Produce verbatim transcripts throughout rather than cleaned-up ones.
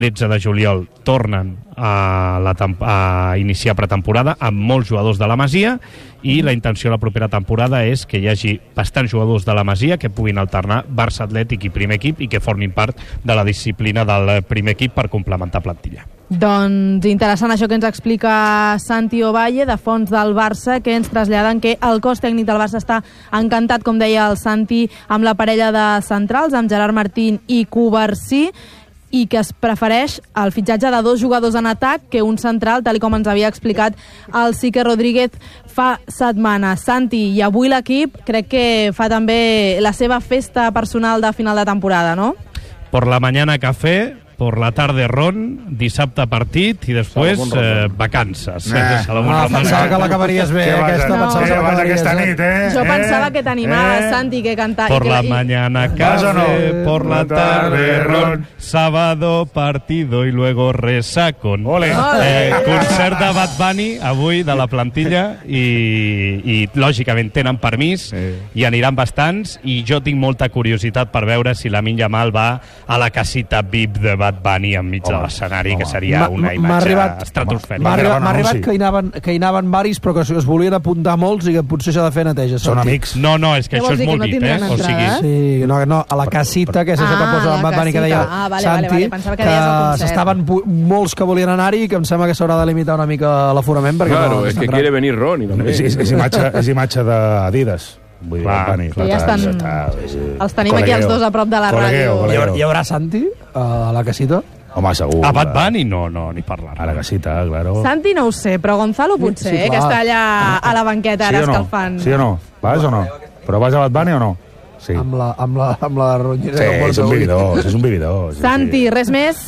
tretze de juliol tornen a, la a iniciar pretemporada amb molts jugadors de la Masia i la intenció de la propera temporada és que hi hagi bastants jugadors de la Masia que puguin alternar Barça Atlètic i primer equip i que formin part de la disciplina del primer equip per complementar plantilla. Doncs interessant això que ens explica Santi Ovalle, de fons del Barça, que ens traslladen que el cos tècnic del Barça està encantat, com deia el Santi, amb la parella de centrals, amb Gerard Martín i Covarsí, i que es prefereix el fitxatge de dos jugadors en atac que un central, tal com ens havia explicat el Sique Rodríguez fa setmanes. Santi, i avui l'equip crec que fa també la seva festa personal de final de temporada, ¿no? Por la mañana café, por la tarde ron, dissabte partit i després eh, vacances. Nah. Ah, pensava que l'acabaries bé, què aquesta. No. Pensava que l'acabaries aquesta nit, eh? Jo pensava eh? que t'animaves, eh? Santi, que cantava... Por la i... mañana café, no? Por la tarde ron, sábado partido y luego resacón. Ole. Eh, concert de Bad Bunny avui de la plantilla i, i lògicament tenen permís sí. i aniran bastants i jo tinc molta curiositat per veure si Lamine Yamal va a la casita V I P de Bad Bunny enmig de l'escenari, que seria una imatge estratosfèrica. M'ha arribat, arribat que, hi anaven, que hi anaven varis, però que es volien apuntar molts i que potser s'ha de fer neteja. Són amics. No, no, és que Què això és vols dir, molt que no V I P, eh? tindran O sigui... entrades? Sí, no, no, a la casita, que és això Ah, que posa el la Bad Bunny, que deia casita. Ah, vale, Santi, vale, vale. Pensava que deies el concert. s'estaven pu- molts que volien anar-hi i que em sembla que s'haurà de limitar una mica l'aforament, perquè Claro, no, es que quiere venir Ronnie. No, És, és, és, imatge, és imatge d'Adidas. Vull dir, Clar, Bad Bunny. que ja estan- Els tenim aquí els dos a prop de la Colegueo, ràdio. Hi colegueo. haurà, hi haurà Santi a la casita? Home, segur. A Bad Bunny no, no, ni parlar. A la casita, claro. Santi no ho sé, però Gonzalo potser, Sí, eh, que clar. està allà a la banqueta ara Sí o no? escalfant. Sí o no? Vas o no? Però vas a Bad Bunny o no? Sí. Amb la, amb la, amb la ronyera Sí, que porta és un avui. vividor, és un vividor. Sí, Santi, sí. res més?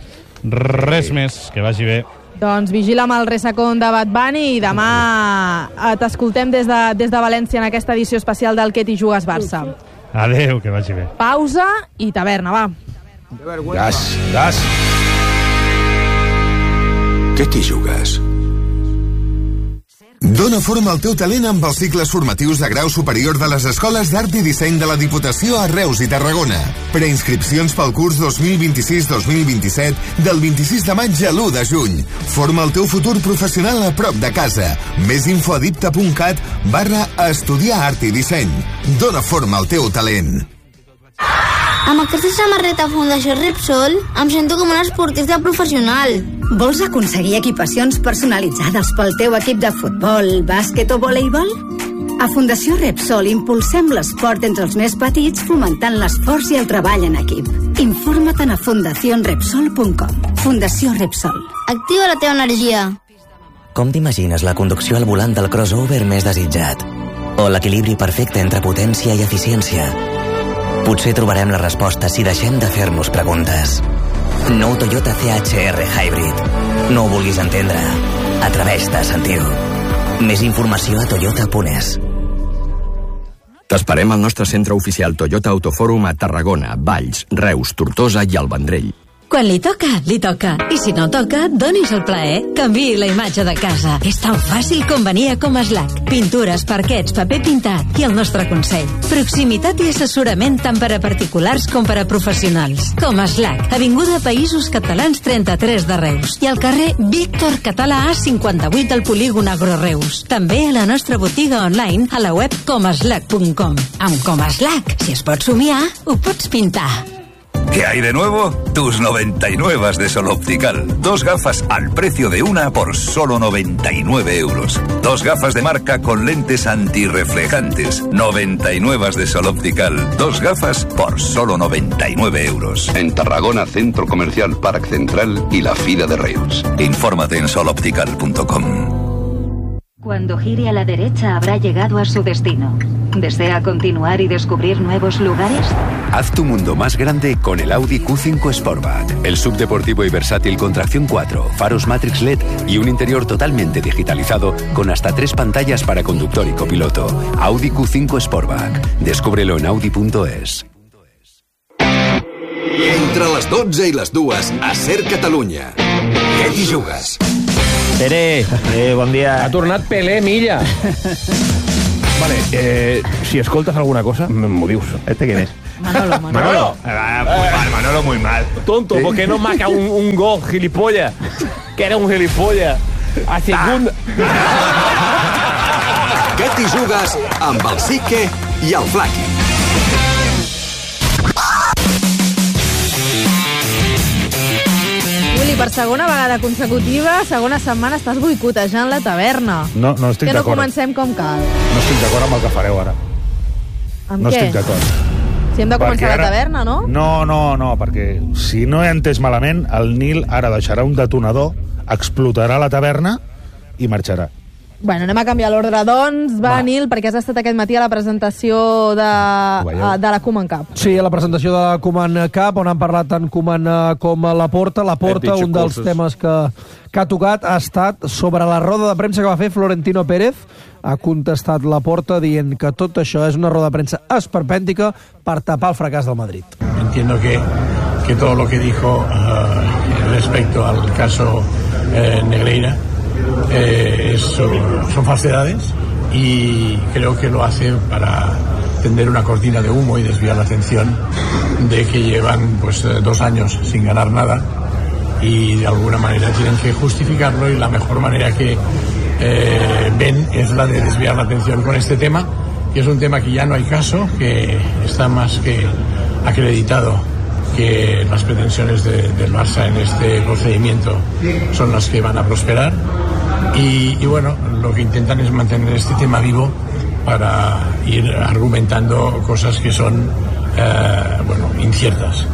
Res més, que vagi bé. Doncs vigila amb el resacón de Bad Bunny i demà eh, t'escoltem des de, des de València en aquesta edició especial del Que t'hi jugues Barça. Adéu, que vagi bé. Pausa i taverna, va. Gas, gas. Què t'hi jugues? Dóna forma al teu talent amb els cicles formatius de grau superior de les Escoles d'Art i Disseny de la Diputació a Reus i Tarragona. Preinscripcions pel curs dos mil vint-i-sis dos mil vint-i-set del vint-i-sis de maig a l'u de juny. Forma el teu futur professional a prop de casa. Més info a dipta punt cat barra estudiar art i disseny. Dóna forma al teu talent. Amb aquesta samarreta Fundació Repsol em sento com un esportista professional. Vols aconseguir equipacions personalitzades pel teu equip de futbol, bàsquet o voleibol? A Fundació Repsol impulsem l'esport entre els més petits fomentant l'esforç i el treball en equip. Informa-te'n a fundació repsol punt com. Fundació Repsol. Activa la teva energia. Com t'imagines la conducció al volant del crossover més desitjat? O l'equilibri perfecte entre potència i eficiència? Potser trobarem la resposta si deixem de fer-nos preguntes. Nou Toyota C H R Hybrid. No ho vulguis entendre. Atreveix-te a sentir-ho. Més informació a toyota punt es. T'esperem al nostre centre oficial Toyota Autofòrum a Tarragona, Valls, Reus, Tortosa i el Vendrell. Quan li toca, li toca. I si no toca, donis el plaer. Canviï la imatge de casa. És tan fàcil com venir a Comaslac. Pintures, parquets, paper pintat i el nostre consell. Proximitat i assessorament tant per a particulars com per a professionals. Comaslac, Avinguda Països Catalans trenta-tres de Reus i al carrer Víctor Català A cinquanta-vuit del polígon Agroreus. També a la nostra botiga online a la web comaslac punt com. Amb Comaslac, si es pot somiar, ho pots pintar. ¿Qué hay de nuevo? Tus noventa y nueve de Sol Optical. Dos gafas al precio de una por solo noventa y nueve euros. Dos gafas de marca con lentes antirreflejantes. noventa y nueve de Sol Optical. Dos gafas por solo noventa y nueve euros. En Tarragona, Centro Comercial Parc Central y la Fira de Reus. Infórmate en sol optical punto com. Cuando gire a la derecha habrá llegado a su destino. ¿Desea continuar y descubrir nuevos lugares? Haz tu mundo más grande con el Audi Q cinco Sportback. El subdeportivo y versátil con tracción cuatro, faros Matrix L E D y un interior totalmente digitalizado con hasta tres pantallas para conductor y copiloto. Audi Q cinco Sportback. Descúbrelo en audi punto es. Entre les dotze i les dues, a Ser Catalunya. Què t'hi jugues? Tere, eh, bon dia. Ha tornat Pelé Milla. Vale, eh, si escoltes alguna cosa, m'ho dius. Este quién és? Manolo, Manolo. Manolo. Ah, muy mal, Manolo, muy mal. Tonto, ¿por qué no marca un, un gol, gilipollas? Que era un gilipollas. A segunda... Que t'hi jugues amb el Sique i el Flaqui. Willy, per segona vegada consecutiva, segona setmana, estàs boicotejant la taverna. No, no estic que no d'acord. comencem com cal. No estic d'acord amb el que fareu ara. Amb no què? estic d'acord. Si hem de començar Perquè la ara- taverna, no? No, no, no, perquè si no he entès malament, el Nil ara deixarà un detonador, explotarà la taverna i marxarà. Bueno, anem a canviar l'ordre, doncs. Va, Va. Nil, perquè has estat aquest matí a la presentació de, veieu? de la Koeman Cup. Sí, a la presentació de la Koeman Cup, on han parlat tant Koeman eh, com Laporta. Laporta, un dels temes que, que ha tocat ha estat sobre la roda de premsa que va fer Florentino Pérez. Ha contestat Laporta dient que tot això és una roda de premsa esperpèntica per tapar el fracàs del Madrid. Entiendo que, que todo lo que dijo uh, respecto al caso eh, Negreira eh, es, son, son falsedades y creo que lo hace para tender una cortina de humo y desviar la atención de que llevan pues eh, dos años sin ganar nada y de alguna manera tienen que justificarlo y la mejor manera que eh, ven es la de desviar la atención con este tema, que es un tema que ya no hay caso, que está más que acreditado que las pretensiones de, del Barça en este procedimiento son las que van a prosperar y, y bueno, lo que intentan es mantener este tema vivo para ir argumentando cosas que son eh, bueno, inciertas.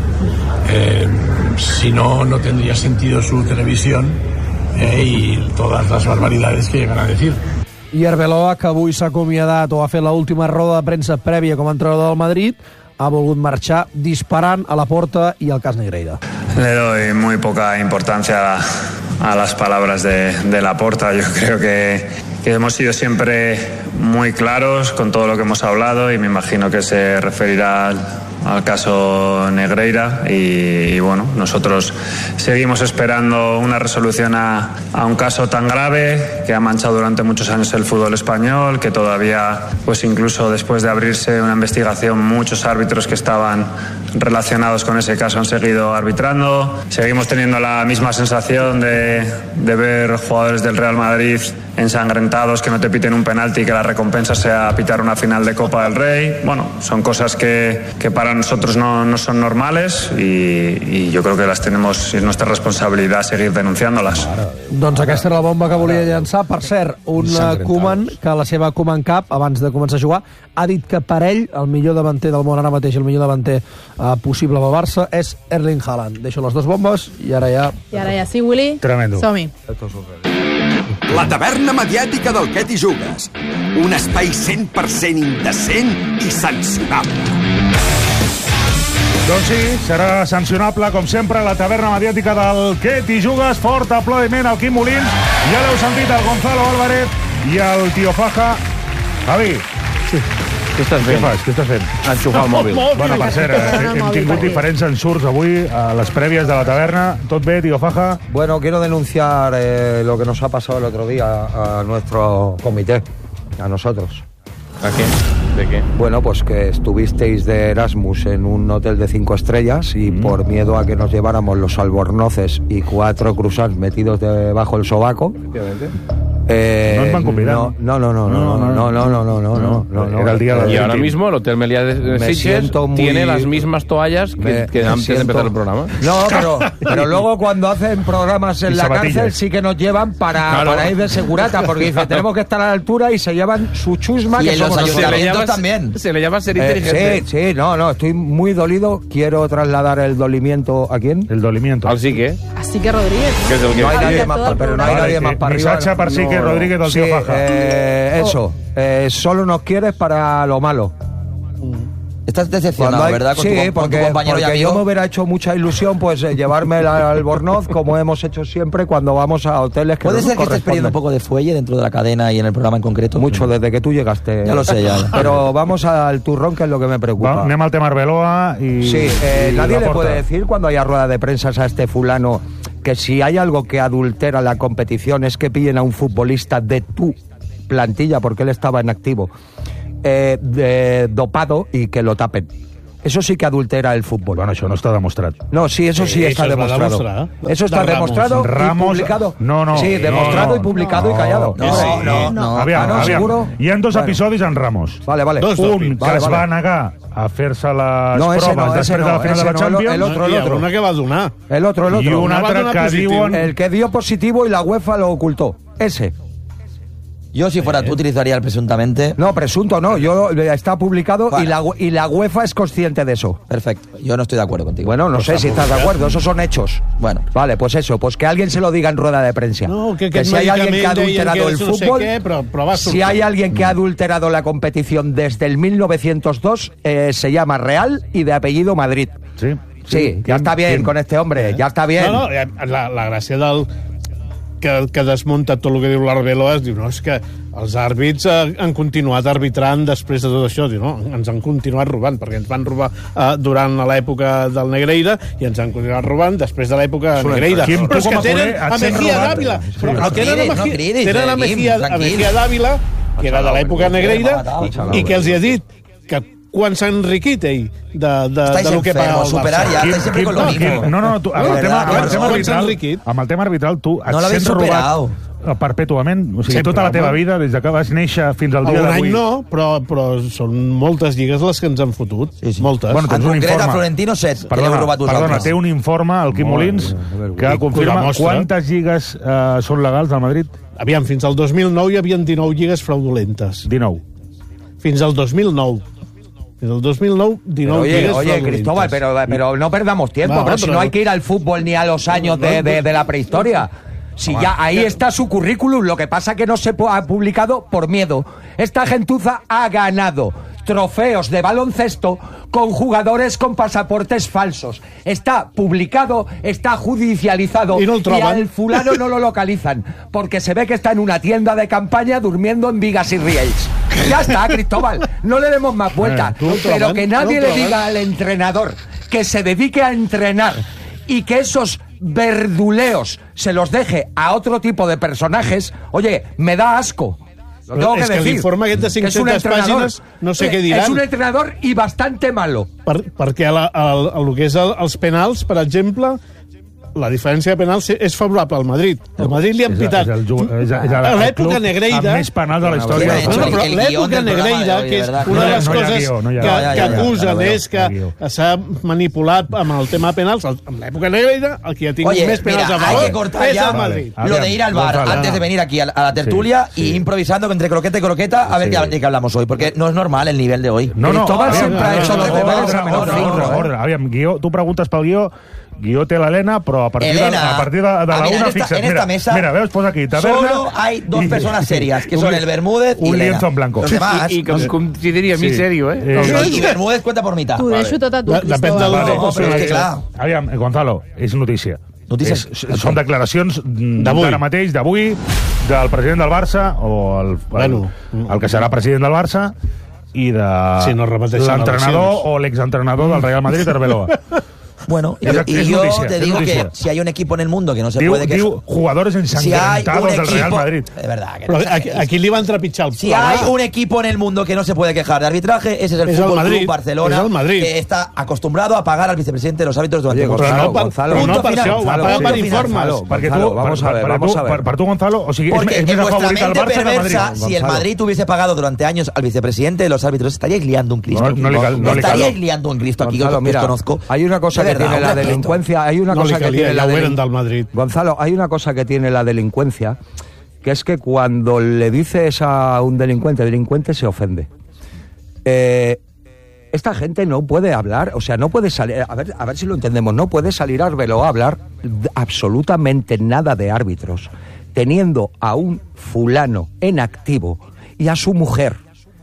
Eh, si no, no tendría sentido su televisión eh, y todas las barbaridades que llegan a decir. I Arbeloa, que avui s'ha acomiadat o ha fet l'última roda de premsa prèvia com a entrenador del Madrid, ha volgut marxar disparant a la porta i al cas Negreira. Le doy muy poca importancia a, a las palabras de, de Laporta. Yo creo que, que hemos sido siempre muy claros con todo lo que hemos hablado y me imagino que se referirá al, al caso Negreira y, y bueno, nosotros seguimos esperando una resolución a, a un caso tan grave que ha manchado durante muchos años el fútbol español, que todavía, pues incluso después de abrirse una investigación, muchos árbitros que estaban relacionados con ese caso han seguido arbitrando. Seguimos teniendo la misma sensación de, de ver jugadores del Real Madrid ensangrentados, que no te piten un penalti y que la recompensa sea pitar una final de Copa del Rey. Bueno, son cosas que, que para nosotros no, no son normales y, y yo creo que las tenemos, es nuestra responsabilidad seguir denunciándolas. Doncs aquesta era la bomba que volia llançar. Per cert, un Koeman que a la seva Koeman Cup, abans de començar a jugar, ha dit que per ell el millor davanter del món ara mateix, el millor davanter uh, possible pel Barça és Erling Haaland. Deixo les dues bombes i ara ja... I ara ja sí, Willy? Tremendo. Som-hi. La taverna mediàtica del Que t'hi jugues. Un espai cent per cent indecent i sancionable. Doncs sí, serà sancionable, com sempre, la taverna mediàtica del Que t'hi jugues. Fort aplaudiment al Quim Molins. Ja l'heu sentit, el Gonzalo Álvarez i el Tio Faja. Javi. Sí. Què estàs fent? Què fas? Què estàs fent? Enxufar el mòbil. Bueno, per cert, eh, hem tingut diferents ensurts avui a les prèvies de la taverna. Tot bé, Tio Faja? Bueno, quiero denunciar eh, lo que nos ha pasado el otro día a nuestro comité, a nosotros. ¿A qué? ¿De qué? Bueno, pues que estuvisteis de Erasmus en un hotel de cinco estrellas y mm. por miedo a que nos lleváramos los albornoces y cuatro croissants metidos debajo del sobaco. Efectivamente. Eh, no os van a convidar. No, no, no, no, no, no, no, no, no, no, no, no, no. Era el día de Y ahora mismo el Hotel Meliá de Sitges muy... tiene las mismas toallas que, me, que me antes siento... de empezar el programa. No, pero, pero luego cuando hacen programas en y la zapatillas. cárcel sí que nos llevan para, claro. para ir de segurata, porque dice, tenemos que estar a la altura y se llevan su chusma, y que en los somos ayuntamientos también. Se le llama ser eh, inteligente. Sí, sí, no, no, estoy muy dolido. Quiero trasladar el dolimiento ¿a quién? El dolimiento. Al Sique. Así que Rodríguez, ¿no? Que es el que no hay Ah, nadie de más, todo pero no hay vale, nadie más eh, para arriba. Misacha, para Sique, no, Rodríguez, del sí, Tío Faja. Eh, Oh. eso, eh, solo nos quieres para lo malo. Estás decepcionado, hay, ¿verdad? Con, sí, tu, con porque, tu compañero y porque amigo. yo me hubiera hecho mucha ilusión pues eh, llevarme al albornoz como hemos hecho siempre cuando vamos a hoteles que ¿Puede no ser nos que estés perdiendo un poco de fuelle dentro de la cadena y en el programa en concreto? Mucho, desde que tú llegaste. Ya lo sé, ya. Pero vamos al turrón, que es lo que me preocupa. Va, anem al tema Arbeloa y... Sí, eh, y nadie le Laporta. puede decir cuando haya rueda de prensa a este fulano que si hay algo que adultera la competición es que pillen a un futbolista de tu plantilla, porque él estaba en activo, eh, de, dopado, y que lo tapen. Eso sí que adultera el fútbol. Bueno, això no està demostrat. No, sí, eso sí, sí está eso demostrado. Eso está de demostrado Ramos, y publicado. No, no. Sí, demostrado no, y publicado no, y callado. No, no, no. no. Aviam, ah, no, aviam. ¿seguro? Hi ha dos bueno. episodis en Ramos. Vale, vale. Dos, Un que vale, es vale. va negar a fer-se les no, proves no, després no, de la final de la no, Champions. El otro, el otro. Una que va donar. El otro, el otro. Y un altre que diuen... El que dio positivo y la UEFA lo ocultó. Ese. Yo, si fuera tú, utilizaría el presuntamente. No, presunto no. Yo está publicado vale. y, la, y la UEFA es consciente de eso. Perfecto. Yo no estoy de acuerdo contigo. Bueno, no pues sé si estás de acuerdo. Esos son hechos. Bueno. Vale, pues eso. Pues que alguien se lo diga en rueda de prensa. No, que, que si hay alguien que ha adulterado el no fútbol, sé qué, pero, pero si hay alguien que ha adulterado la competición desde el mil novecientos dos, eh, se llama Real y de apellido Madrid. Sí. Sí, ya está bien con este hombre, ya está bien. No, no, la, la gràcia del... Que, que desmunta tot el que diu l'Arbeloa, es diu, no, és que els àrbits eh, han continuat arbitrant després de tot això, diu, no, ens han continuat robant, perquè ens van robar eh, durant l'època del Negreira i ens han continuat robant després de l'època de Negreira. Quim, però és que tenen a a Mejía d'Àvila, però no tenen a Mejía, tenen a Mejía, a Mejía d'Àvila, que era de l'època Negreira, i, i que els hi ha dit que quan s'ha enriquit ell de, de, de lo que paga el superar, Barça. ja estáis siempre con lo mismo. No, no, tu, amb, el tema, amb, el tema arbitral, amb el tema arbitral tu et no sents robat perpètuament, o sigui, sí, tota la teva no. vida, des que vas néixer fins al dia d'avui. Algun any no, però, però són moltes lligues les que ens han fotut. Sí, sí. Moltes. Bueno, en concret, a Florentino set, que l'heu robat vosaltres. Perdona, té un informe, el Quim Molins, que confirma quantes lligues eh, són legals al Madrid. Aviam, fins al dos mil nou hi havia dinou lligues fraudulentes. dinou. Fins al dos mil nou. En el dos mil nou, dinou Oye, oye Cristóbal, pero, pero no perdamos tiempo, no, pero si no hay que ir al fútbol ni a los años de, de, de la prehistoria. Si ya ahí está su currículum, lo que pasa que no se ha publicado por miedo. Esta gentuza ha ganado trofeos de baloncesto con jugadores con pasaportes falsos. Está publicado, está judicializado y, no y al fulano no lo localizan porque se ve que está en una tienda de campaña durmiendo en vigas y rieles. Ya está, Cristóbal, no le demos más vueltas. Eh, pero que nadie no le diga al entrenador que se dedique a entrenar y que esos verduleos se los deje a otro tipo de personajes, oye, me da asco. Lo tengo és que, que decir. L'informe aquest de cinc-centes pàgines no sé què diran. És un entrenador i bastante malo. Per, perquè a, la, a, a, el que és el, els penals, per exemple, la diferència de penals és favorable al Madrid. El Madrid li han pitat. A l'època Negreira... Amb més penals de la història. No, però l'època Negreira, que és una de les coses que acusen és que s'ha manipulat amb el tema penals. En l'època Negreira, el que ha tingut més penals a favor és el Madrid. Lo de ir al bar antes de venir aquí a la tertulia y improvisando entre croqueta y croqueta a ver de qué hablamos hoy, porque no es normal el nivel de hoy. No, no, siempre ha hecho ordre, aviam, guió, tu preguntes pel guió, guió té l'Helena, però a partir Elena, de, a partir de, de la mira, una en esta, fixa't. En esta mesa mira, veus, posa aquí, taverna... Solo hay dos y, personas serias, que un, son el Bermúdez y un Elena. lienzo en blanco. Los demás... Y, y que em consideri a mi sí. serio, eh? eh no, I Bermúdez cuenta por mitad. T'ho deixo tot a tu, Cristóbal. Depèn del... Vale, no, però és que clar... Aviam, Gonzalo, és notícia. Notícies? És, són declaracions d'ara mateix, d'avui, del president del Barça, o el, el, el que serà president del Barça, i de si no l'entrenador o l'exentrenador del Real Madrid, Arbeloa. Bueno, y, y yo noticia, te digo que si hay un equipo en el mundo que no se diu, puede quejar... Diu jugadores ensangrentados si del Real Madrid. De verdad. Que no Pero aquí, aquí li van trepitjar el Si hay un equipo en el mundo que no se puede quejar de arbitraje, ese es el es Fútbol el Madrid, Club Barcelona, es el Madrid. que está acostumbrado a pagar al vicepresidente de los árbitros durante Oye, Gonzalo, no, Gonzalo, Gonzalo, no per això, ho ha pagat per informes. Perquè tu, vamos a ver, per, vamos tu, a ver. Per, per tu, Gonzalo, o sigui, Porque és, és en més vuestra favorit el mente Barça que el perversa, Madrid. si el Madrid hubiese pagado durante años al vicepresidente de los árbitros, estaríais liando un Cristo. No, no, no, no, no estaríais liando un Cristo aquí, Gonzalo, que os mira, conozco. Hay una cosa de que verdad, tiene la respeto. delincuencia, hay una no cosa que tiene la del Madrid. Gonzalo, hay una cosa que tiene la delincuencia, que es que cuando le dices a un delincuente, delincuente se ofende. Eh, esta gente no puede hablar, o sea, no puede salir, a ver, a ver si lo entendemos, no puede salir Arbeloa a hablar absolutamente nada de árbitros, teniendo a un fulano en activo y a su mujer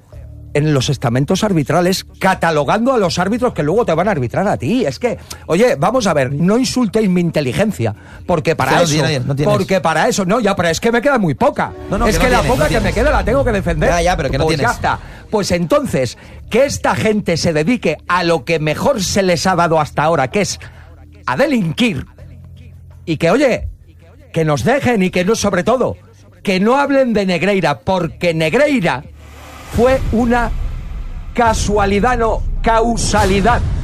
en los estamentos arbitrales, catalogando a los árbitros que luego te van a arbitrar a ti. Es que, oye, vamos a ver, no insultéis mi inteligencia, porque para no eso, tienes, no tienes. porque para eso, no, ya, pero es que me queda muy poca. No, no, es que que, no la tienes, poca no que me tienes. queda la tengo que defender. Ya, ya, pero que no pues tienes. ya está. Pues entonces, que esta gente se dedique a lo que mejor se les ha dado hasta ahora, que es a delinquir, y que, oye, que nos dejen y que no, sobre todo, que no hablen de Negreira, porque Negreira fue una casualidad, no, causalidad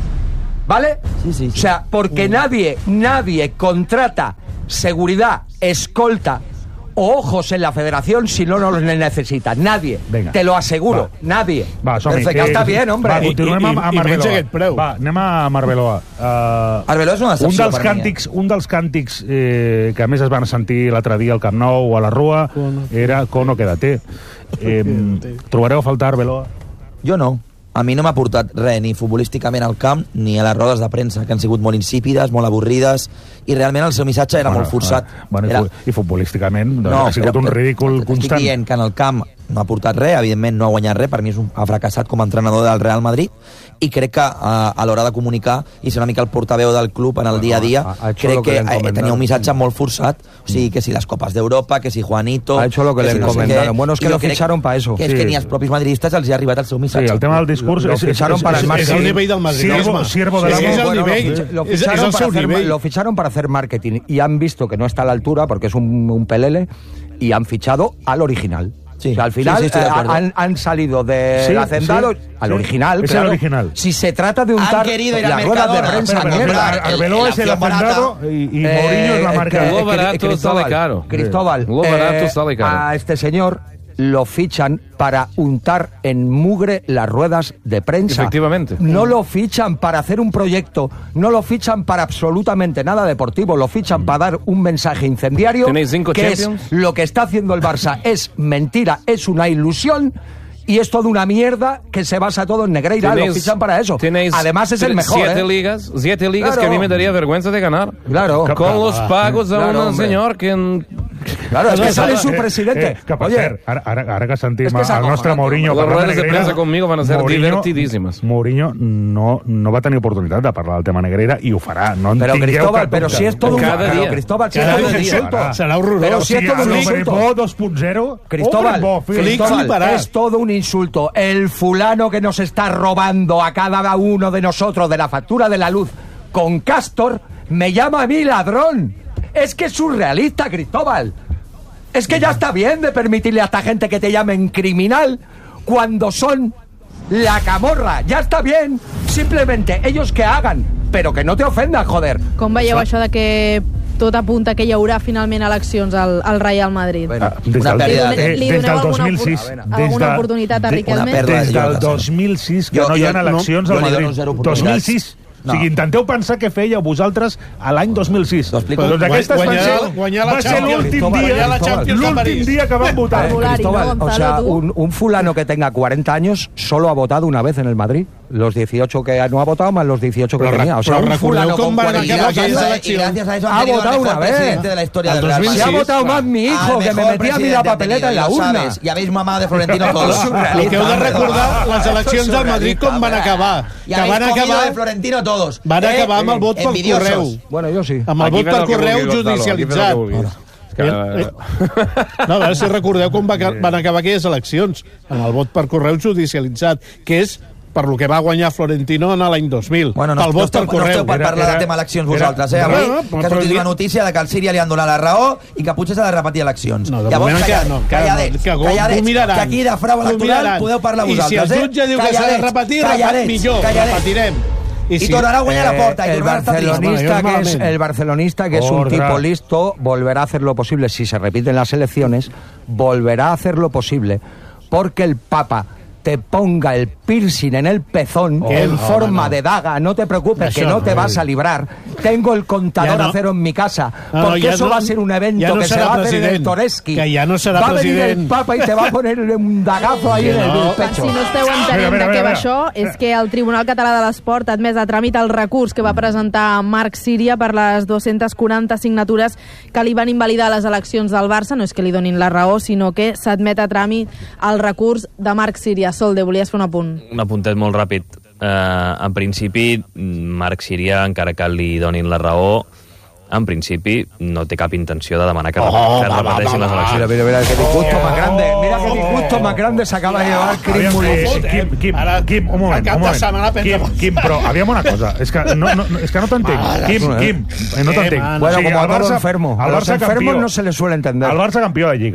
¿vale? Sí, sí, sí. O sea, porque nadie, nadie contrata seguridad, escolta o ojos en la federación si no los necesita. Nadie. Venga. Te lo aseguro. Va. Nadie. Va, som-hi. Perfecte, Que- està bien, hombre. Va, continuem amb, amb I- i menys Arbeloa. aquest preu. Va, anem a Arbeloa. Uh, Arbeloa és una decepció un dels per mi, càntics, un dels càntics eh, que a més es van sentir l'altre dia al Camp Nou o a la Rua era Cono, quédate. Eh, trobareu a faltar Arbeloa? Jo no. A mi no m'ha portat res, ni futbolísticament al camp, ni a les rodes de premsa, que han sigut molt insípides, molt avorrides, i realment el seu missatge era Bueno, molt forçat. eh, Bueno, i, era... fu- I futbolísticament doncs, No, ha sigut però- un ridícul Estic constant. dient que en el camp no ha portat res, evidentment no ha guanyat res, per mi és un, ha fracassat com a entrenador del Real Madrid, i crec que a, a l'hora de comunicar i ser una mica el portaveu del club en el dia a dia, ha- ha hecho crec lo que que, le eh, encomendaron. tenia un missatge molt forçat, o sigui, que si les Copes d'Europa, que si Juanito... Ha hecho lo que le si no sé encomendaron. què, Bueno, es que i jo lo crec ficharon pa eso. Que és Sí. que ni als propis madridistes els hi ha arribat el seu Sí, missatge. el tema del discurs... Lo és- és- ficharon és- para el és- marketing. És el nivell del madridisme. Siervo, siervo de Sí, la és el Bueno, lo nivell. ficha- Lo És- és ficharon, el para seu hacer, nivell. lo ficharon para hacer marketing y han visto que no está a la altura porque es un, un pelele y han fichado al original. Sí. O sea, al final Sí, sí, estoy de eh, acuerdo. han, han salido del Sí, hacendado sí, al sí. original. Es el claro. original. Si se trata de Han untar querido ir a las ruedas de Mercadona. prensa, Espera, espera, mierda. espera, Arbeloa es el la opción hacendado barata. y, y Eh, Mourinho es la eh, marca. que- Lo eh, barato Cristóbal, sale caro. Cristóbal, Lo barato eh, sale caro. a este señor lo fichan para untar en mugre las ruedas de prensa. Efectivamente. No lo fichan para hacer un proyecto, no lo fichan para absolutamente nada deportivo, lo fichan para dar un mensaje incendiario. ¿Tenéis cinco que es Champions? lo que está haciendo el Barça es mentira, es una ilusión. Y es toda una mierda que se basa todo en Negreira. Lo fichan para eso. Tenéis Además es el mejor. Siete ¿eh? ligas, siete ligas Claro. que a mí me daría vergüenza de ganar. Claro. Con los pagos de Claro, un hombre. señor que... Claro, es que sale Eh, su presidente. Eh, que, per Oye, cert, ara, ara, ara que sentim és que és el nostre acojonant. Mourinho Les parlant rodes de Negreira, premsa conmigo van a ser divertidísimes. Mourinho no, no va tenir oportunitat de parlar del tema Negreira i ho farà. No en Pero tingueu Cristóbal, cap pero dubte. si es todo un Cada pero, día. Cristóbal, si es Cada todo un día. insulto. Serà horrorós. Pero si es todo un Sobre insulto. Bo dos punto cero, Cristóbal, Bo, Flick, Cristóbal, fliparás. es todo un insulto. El fulano que nos está robando a cada uno de nosotros de la factura de la luz con Castor me llama a mí ladrón. Es que es surrealista, Cristóbal. Es que ya está bien de permitirle a esta gente que te llamen criminal cuando son la camorra. Ya está bien. Simplemente ellos que hagan, pero que no te ofendan, joder. Com veieu això de que tot apunta que hi haurà finalment eleccions al, al Real Madrid? Bueno, Des una del, pèrdida eh, de... li des doneu del dos alguna mil sis, opor- des alguna de- oportunitat a de- Riquelme? una pèrdida. Des Jo del crec que dos mil sis que Jo- no hi ha jo- eleccions no, al jo li dono Madrid. zero dos mil sis. oportunitats. O sigui, intenteu pensar què fèieu vosaltres a l'any dos mil sis. explico. Doncs aquestes van Guanyar- ser, guanyar la va ser Champions. l'últim Cristóbal, dia, guanyar la Champions de l'últim París. dia que van votar. Eh, Formulari, Cristóbal, ¿no, o sea, Gonzalo, tú? un, un fulano que tenga cuarenta años solo ha votado una vez en el Madrid. Los dieciocho que no ha votado más los dieciocho que Però tenía. O sea, però un recordeu fulano com con van cuarenta acabar Y aquelles gracias, y eleccions. gracias a eso Ha han tenido al votado mejor una vez. presidente de la historia Al del Real dos mil Se ha Madrid. votado más mi hijo, Al que me mejor metía a mí presidente la han papeleta en la tenido, y lo urna. sabes. Y habéis mamado de Florentino Esto todos. es surrealista. El que heu de Hombre. recordar les Esto eleccions es del Madrid com van acabar. Y Que habéis van comido acabar, de Florentino todos. van ¿Eh? acabar amb el vot per Envidiosos. correu. Bueno, yo sí. Amb el Aquí vot fes per el que correu vulguis, Gonzalo, aquí fes el que judicialitzat. vulguis. Que... Eh, eh. No, a veure si recordeu com va, van acabar aquelles eleccions, amb el vot per correu judicialitzat, que és per lo que va guanyar Florentino en l'any dos mil. Bueno, no, pel no, vot esteu, per no correu. esteu per Era- parlar era- de tema eleccions era- vosaltres, eh? no, Avui, no, que ha però sortit dia- una notícia de que al Síria li han donat la raó i que potser s'ha de repetir eleccions. No, de Llavors, moment calla- que no, que calladets, no, que ho- calladets, ho miraran. que aquí de frau Ho electoral miraran. podeu parlar I si vosaltres, el jutge eh? diu que s'ha de Calladets, repetir, calladets, millor, calladets. repetirem. I tornarà a guanyar la porta, i el tornarà a estar trist. barcelonista, Bueno, que es, malament. el barcelonista, que es un Ordre. tipo listo, volverá a hacer lo posible, si se repiten las elecciones, volverá a hacer lo posible, porque el Papa te ponga el piercing en el pezón Oh, en no, forma no. de daga, no te preocupes, Això que no no, te eh. vas a librar. Tengo el contador Ja no. a cero en mi casa, No, no, porque ja eso no- va a ser un evento ja no que se serà va a hacer en el president, Toreski. que ja no serà va a venir president. el Papa y te va a poner un dagazo ahí Que en el no. pecho. Si no esteu entenent Mira, mira, de què mira, va mira. això, és que el Tribunal Català de l'Esport ha admès a tràmit el recurs que va presentar Marc Síria per les dues-centes quaranta signatures que li van invalidar les eleccions del Barça. No és que li donin la raó, sinó que s'admet a tràmit el recurs de Marc Síria. Solde, volies fer un apunt? Un apuntet molt ràpid. Uh, en principi, Marc Síria, encara que li donin la raó, en principi no té cap intenció de demanar que, Oh, que va, va, repeteixin va, les va. eleccions. Mira, mira, mira, qué disgusto más grande. Mira qué disgusto más grande se acaba de llevar Cris Aviam, Molins. eh, Quim, Quim, Ara, Quim, un moment, al cap un de moment. setmana pensa- Quim, Quim, però aviam una cosa, és que no, no, és que no t'entenc. Mare, Quim, eh? Quim, eh, no Eh, t'entenc. man. Bueno, O sigui, como a el todo Barça- enfermo. el A los Barça enfermos campió. no se les suele entender. El Barça campió de Lliga.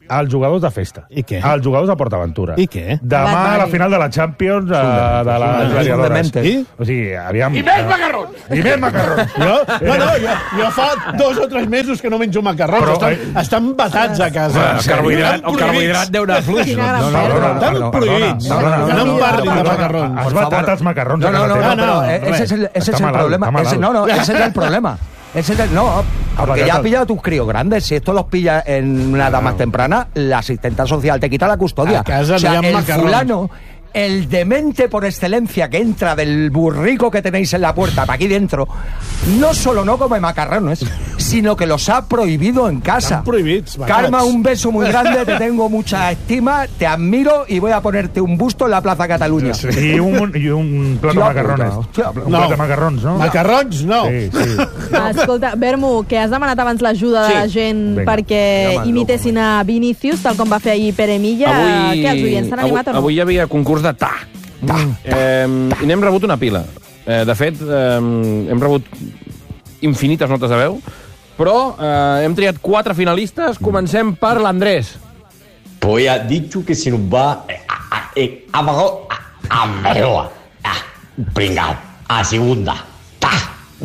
als jugadors de festa. I què? Als jugadors de PortAventura. I què? Demà a la final de la Champions eh, de les gladiadores. I? O sigui, aviam... I més macarrons! I més macarrons! Jo, no, no, jo, jo fa dos o tres mesos que no menjo macarrons. Però, estan, estan batats a casa. El carbohidrat, el carbohidrat deu anar fluix. Quina gran No, no, no, no, Estan no, prohibits. no, no, no, No em parlin de Perdona, macarrons. has batat els macarrons No, a no, casa no, teva. no, pero no, ese es el, ese está es el malalt, problema. está malalt. Ese, no, no, ese es el problema. Ese es el, no, porque ya ya has está. pillado a tus críos grandes. Si esto los pilla en una edad más temprana, la asistenta social te quita la custodia. A casa o sea, no hi ha el macarrons. fulano, el demente por excelencia que entra del burrico que tenéis en la puerta para aquí dentro, no solo no come macarrones, sino que los ha prohibido en casa. Están prohibidos, Karma, un beso muy grande, te tengo mucha estima, te admiro y voy a ponerte un busto en la Plaza Cataluña. I un, i un plat de Hòstia macarrones. puta, Un plat de macarrons, no? Macarrons, no. Sí, sí. Escolta, Bermu, que has demanat abans l'ajuda de la gent Vinga. perquè Ja imitessin a Vinicius, tal com va fer ahir Pere Milla. Avui, Què, els oients s'han animat avui, o no? avui hi havia concurs de ta. ta. Eh, I n'hem rebut una pila. Eh, de fet, eh, hem rebut infinites notes de veu, però eh, hem triat quatre finalistes. Comencem per l'Andrés. Poi ha dicho que se nos va a, a, a, abajo a, a Meroa. Ah, pringao. A segunda. Ta.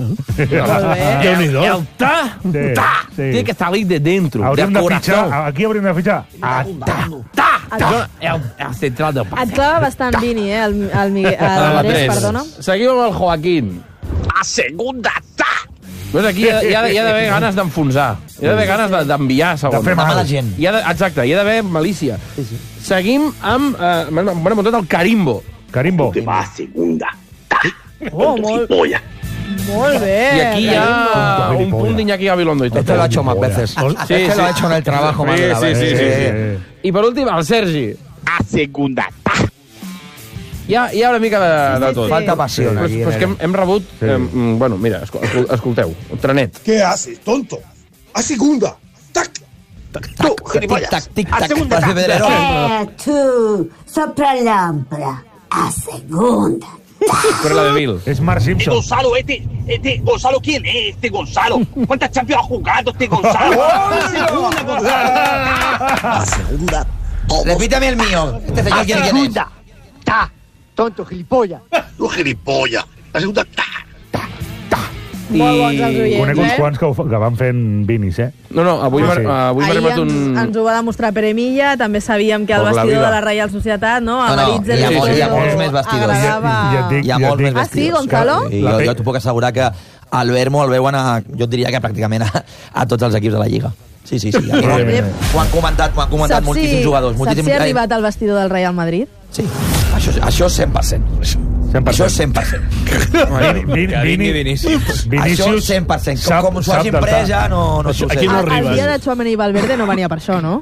Déu-n'hi-do. El ta, Sí, ta, sí. té que salir de dentro, Hauríem de de corazón. fitxar, aquí hauríem de fitxar. Ah, Ta, ta, ta. El, el central del Et clava bastant Vini, eh, el, el, Miguel, el Andrés, perdona. Seguim amb el Joaquín. A segunda. Ta. Pues aquí hi ha, hi ha, hi ha d'haver ganes d'enfonsar. Hi ha d'haver ganes de- d'enviar, segons. De fer mal. a la gent. Hi ha de, exacte, hi ha d'haver malícia. Sí, sí. Seguim amb... Eh, m'han m'han apuntat el Carimbo. Carimbo. Que va a segunda. Ta. Oh, molt, Polla. molt bé. I aquí hi ha Carimbo. un punt d'Iñaki Gabilondo i tot. Este lo ha hecho más veces. Sí, este sí. lo ha hecho en el trabajo más Sí, de una sí, vez. sí, sí, sí. I per últim, el Sergi. A segunda. Ta. Hi ha, hi ha una mica de, de tot. Falta pasión Pues, aquí. pues en que el- hem, hem rebut... Sí. Eh, mm, bueno, mira, escol- escol- escolteu. Trenet. ¿Qué haces, tonto? A segunda. ¡Tac! Tú, gilipollas. Tic-tac, tic-tac. A segunda. Vas de Ta. Pedrerol. Eh, tú, sopra lámpara, a segunda. Pero la de Bill. És Mark Eh, Simpson. Gonzalo, este, este, Gonzalo, ¿quién es este Gonzalo? ¿Cuántas Champions ha jugado este Gonzalo? A segunda, Gonzalo. A segunda. Repítame el mío. Este señor, ¿quién, quién es? Ta. Tonto, gilipollas. Tú, gilipollas. La segunda. Ta. Molt bons els oients, Conec uns eh? quants que, ho fa- que van fent vinis, eh? No, no, avui m'ha Sí. avui m'ha Ahir arribat ens, un... ens ho va demostrar Pere Milla, també sabíem que el Por la vestidor vida. de la Reial Societat, no? No, no, Amaritza hi ha el molts- hi ha molts Todo més vestidors. agradava... I- i- i et dic- Hi ha ja molts et més dic- Ah, sí, vestidors. Gonzalo? I La jo, pe- jo t'ho puc assegurar que al Vermo el veuen a, jo et diria que pràcticament a, a tots els equips de la Lliga. Sí, sí, sí. Aquí Molt bé. ho han comentat, ho han comentat Saps moltíssims si, jugadors. saps Moltíssims... si ha arribat al vestidor del Real Madrid? Sí, això, això cent per cent. cent per Això cent. cent per cent. Vini, Vini, Vinicius. Això cent per cent. Com, com s'ho hagin pres ja no, no s'ho sé. Aquí no El arribes. dia de Tchouaméni i Valverde no venia per això, no?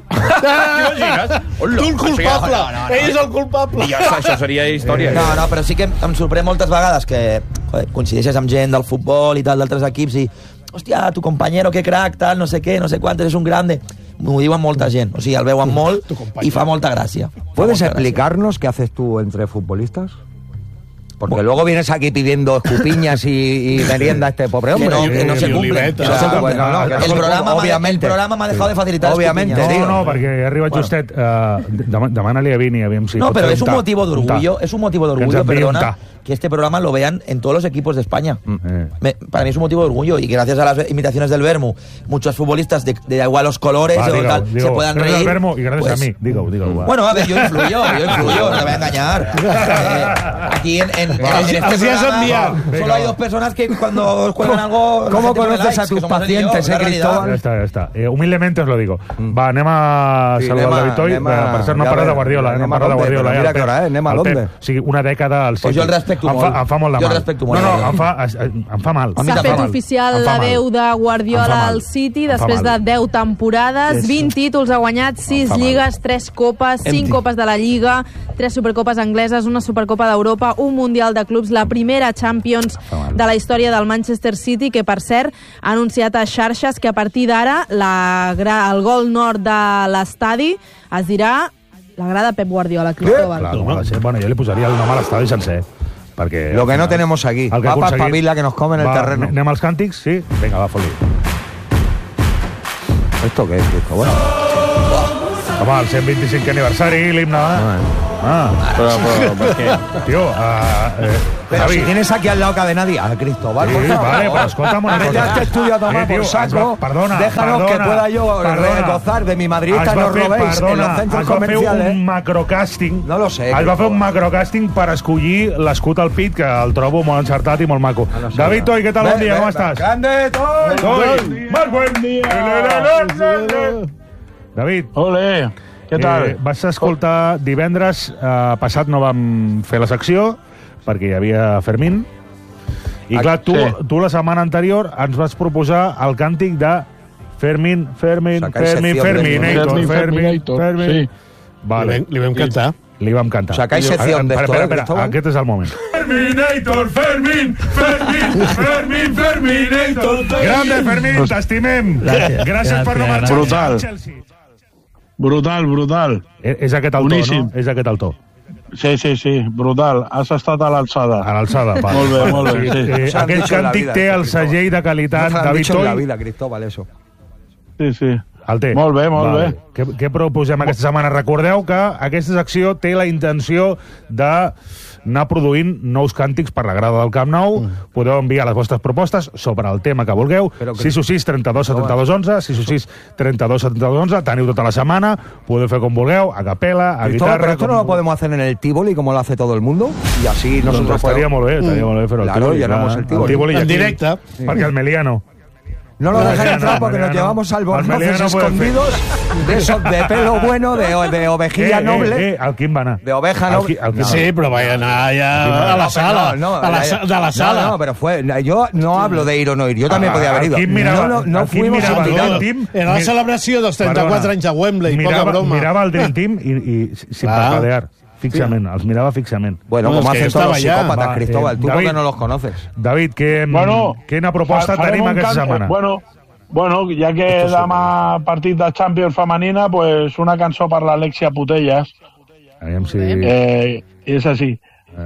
Tu el culpable. Ell és el culpable. I ja, això seria història. No, no, però sí que em, em sorprèn moltes vegades que joder, coincideixes amb gent del futbol i tal, d'altres equips i hòstia, tu compañero, que crack, tal, no sé què, no sé quantes, és un grande. M'ho diuen molta gent, o sigui, el veuen molt i fa molta gràcia. Fa ¿Puedes molta explicarnos qué haces tú entre futbolistas? Porque luego vienes aquí pidiendo escupiñas y, y merienda a este pobre hombre. Que no, que no se cumple. Que no se cumple. Bueno, no, que no el, se cumple, programa m'ha- obviamente. el programa m'ha dejado de facilitar Obviamente, les No, copinyes. no, perquè ha arribat Bueno. justet. Uh, dem demana-li a Vini, aviam si No, pot pero fer es un ta, motivo de ta. orgullo, es un motivo de Que ens orgullo, enviï un perdona, ta. que este programa lo vean en todos los equipos de España. Eh. Me- para mí es un motivo de orgullo y gracias a las imitaciones del Vermo, muchos futbolistas de, de igual los colores Va, o digue-ho, tal, se digue-ho. puedan Gracias al reír. Vermo y gracias pues, a mí. Digue-ho, digue-ho. va. Bueno, a ver, yo influyo, yo influyo, no te voy a engañar. Eh, aquí en, en, en este Así has programa enviado. solo hay dos personas que cuando juegan algo... ¿Cómo la gente pone conoces likes, a que tus somos el lío, pacientes, es la eh, realidad. Ja està, ja està. Eh, humildemente os lo digo. Va, anem a Sí, saludar anem a- el David Toy. anem a- Eh, per cert, no ja parla de ve, Guardiola. anem Anem a a parlar de l'Onde, Guardiola. però eh, mira el que Pep. hora, eh? Anem a El l'Onde. Pep. O sigui, una dècada al Pues jo el respecto em molt. fa, em fa molt de Jo el mal. respecto molt, No, no, Guardiola. em fa, em fa mal. A mi S'ha també fet fa mal. oficial Em fa mal. l'adeu de Em fa Guardiola mal. al City Em fa després de mal. deu temporades, vint títols ha guanyat, sis fa mal. lligues, tres copes, cinc Empty. copes de la Lliga, tres supercopes angleses, una supercopa d'Europa, un Mundial de Clubs, la primera Champions de la història del Manchester City, que per cert ha anunciat a xarxes que a partir d'ara la gra- el gol nord de l'estadi es dirà la grada Pep Guardiola, Cristóbal. Clar, no, ha de ser. Bueno, jo li posaria el nom a l'estadi sencer. Perquè, Lo que al no final, tenemos aquí. el que Papas aconseguim- pavila que nos comen el Va, terreno. Anem als càntics? Sí? Vinga, va, foli. ¿Esto qué es, Cristóbal? Home, el cent vint-i-cinquè aniversari, l'himne... Ah, però, però, per què? Tio, uh, eh, Pero Javi. si tienes aquí al lado cadena día, a Cristóbal, Sí, por favor. vale, pero escolta'm una Vete cosa. a este estudio a tomar Eh, tio, por saco. es va- perdona, Déjanos perdona, que pueda yo perdona. gozar de mi madridista, Es va no fer, robéis perdona, en los centros es va fer comerciales. un macrocàsting. No lo sé. Es va fer Cristóbal. un macrocàsting per escollir l'escut al pit, que el trobo molt encertat i molt maco. no sé, David Toy, què tal? Ven, Bon dia, ven, com ven. estàs? Grande, Toy. Toy, más buen día. David. Ole, què tal? Eh, vas escoltar divendres eh, passat, no vam fer la secció perquè hi havia Fermín i clar, tu, Sí. tu la setmana anterior ens vas proposar el càntic de Fermín, Fermín, Sacáis Fermín, sección de- Ferminator, Fermín, Fermín, Ferminator, Fermín. sí. Vale. Li vam- li vam cantar. Li vam cantar. Sacáis sección de Espera, esto, espera, ¿eh, espera, Cristóbal? aquest és el moment. Ferminator, Fermín, Fermín, Fermín, Ferminator. Grande, Fermín, t'estimem. Gràcies, Gràcies per no gràcies. marxar. Brutal. Brutal, brutal. És, és aquest el to, Boníssim. no? És aquest el to. Sí, sí, sí, brutal. Has estat a l'alçada. A l'alçada, va. Molt bé, molt bé. Sí. Eh, Eso han aquest dicho en la càntic vida, té el Cristóbal. segell de qualitat Nos han David dicho en la Toy. vida, Cristóbal, eso. Sí, sí. El té. Molt bé, molt Vale. bé. Què, què proposem aquesta setmana? Recordeu que aquesta secció té la intenció de anar produint nous càntics per la grada del Camp Nou. Mm. Podeu enviar les vostres propostes sobre el tema que vulgueu. sis u sis, trenta-dos, setanta-dos, onze, sis u sis, trenta-dos, setanta-dos, onze. Teniu tota la setmana, podeu fer com vulgueu, a capella, a Cristóbal, guitarra... pero esto com... no lo podemos hacer en el Tívoli como lo hace todo el mundo y así Doncs nosotros estaria podemos- molt bé, estaria molt bé fer el Claro, Tívoli, llenamos clar. el Tívoli. Tívoli En aquí, directe. Perquè el Meliano... No nos El dejan Meliano, entrar porque el nos Meliano. llevamos El albornoces Meliano puede escondidos de esos de pelo bueno, de, de ovejilla Eh, eh, noble. eh, al Quim va anar. De oveja Al noble. Qui- al Quim va Sí, anar. però vaig anar ja Aquí va. a la No, sala. No, a la, sa- de la sala. No, no, pero fue. Yo no hablo de ir o no ir. Yo también Ah, podía haber ido. aquí miraba- no, no, no aquí fuimos miraba el invitados. Dream Team. Era la Mi- celebració dels trenta-quatre Perdona. anys a Wembley, poca mirava, broma. mirava el Dream Team i, i sin Clar. parpadear, fixament, els mirava fixament. Bueno, No, como es que hacen yo todos los estaba ya. psicópatas, Va, Cristóbal. eh, Tú David. porque no los conoces. David, què, Bueno, quina proposta fa- farem tenim un aquesta can- setmana? eh, Bueno, bueno, ja que demà partit de Champions femenina, pues una cançó per l'Alexia Putellas. Aviam si... Eh, és així.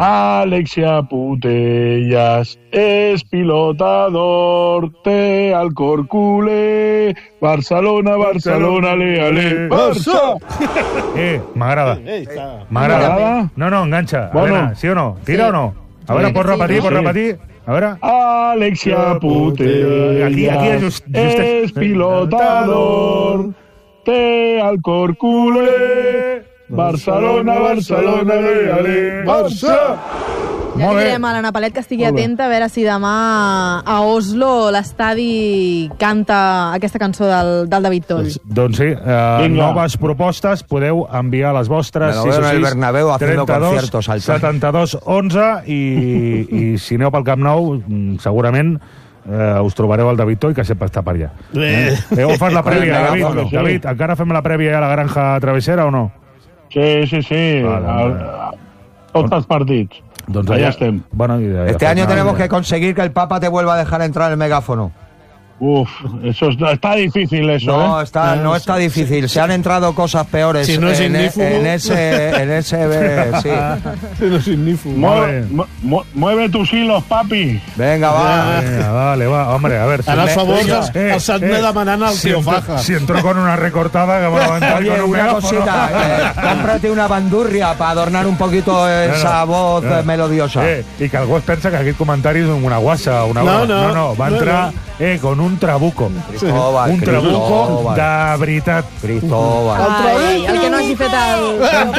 Alexia Putellas es pilotador, té el cor culer, Barcelona, Barcelona, ale, ale, Barça! Eh, m'agrada. Ei, està... M'agrada. M'agrada? No, no, enganxa. A Bueno. veure, sí o no? Tira Sí. o no? A veure, Sí, pots sí. repetir, pots Sí. repetir? A veure... Alexia Putellas Aquí- aquí és just- just- es pilotador, té el cor culer, Barcelona, Barcelona, ale, ale, Barça! Ja li direm a l'Anna Palet que estigui Molt bé. atenta a veure si demà a Oslo l'estadi canta aquesta cançó del, del David Toll. Doncs sí, eh, Vinga. noves propostes, podeu enviar les vostres Me lo veo en el Bernabéu haciendo conciertos al Toll. setanta-dos onze i, i si aneu pel Camp Nou mm, segurament eh, us trobareu el David Toll, que sempre està per allà. Eh? Eh, on fas la prèvia, Vinga, David? bueno, sí. David, encara fem la prèvia a la Granja Travessera o no? Sí, sí, sí. Vale, Al- vale. a- Tots els partits. Doncs Allà estem. Bueno, i de- Este de- año de- tenemos que conseguir que el Papa te vuelva a dejar entrar el megáfono. Uf, eso está, está difícil eso, No, ¿eh? está, no está difícil. Se han entrado cosas peores Si no es en, ignífugo. en ese, en ese, sí. Si no és ignífug. Mueve, mu- mu- mueve tus hilos, papi. Venga, va. Venga, vale, va, hombre, a ver. Ara els favors Venga, els, els han de demanant al si tio entro- Faja. Si entró con una recortada que va a levantar Oye, con un una megáfono. cosita, eh, cómprate una bandurria para adornar un poquito esa voz no. eh, melodiosa. Eh, I que algú es pensa que aquest comentari és una guassa, una No, broma. no, no, no, va no, entrar eh, con un trabuco. Cristóbal, Un trabuco Cristóbal. de veritat. Cristóbal. Ai, el que no hagi fet el...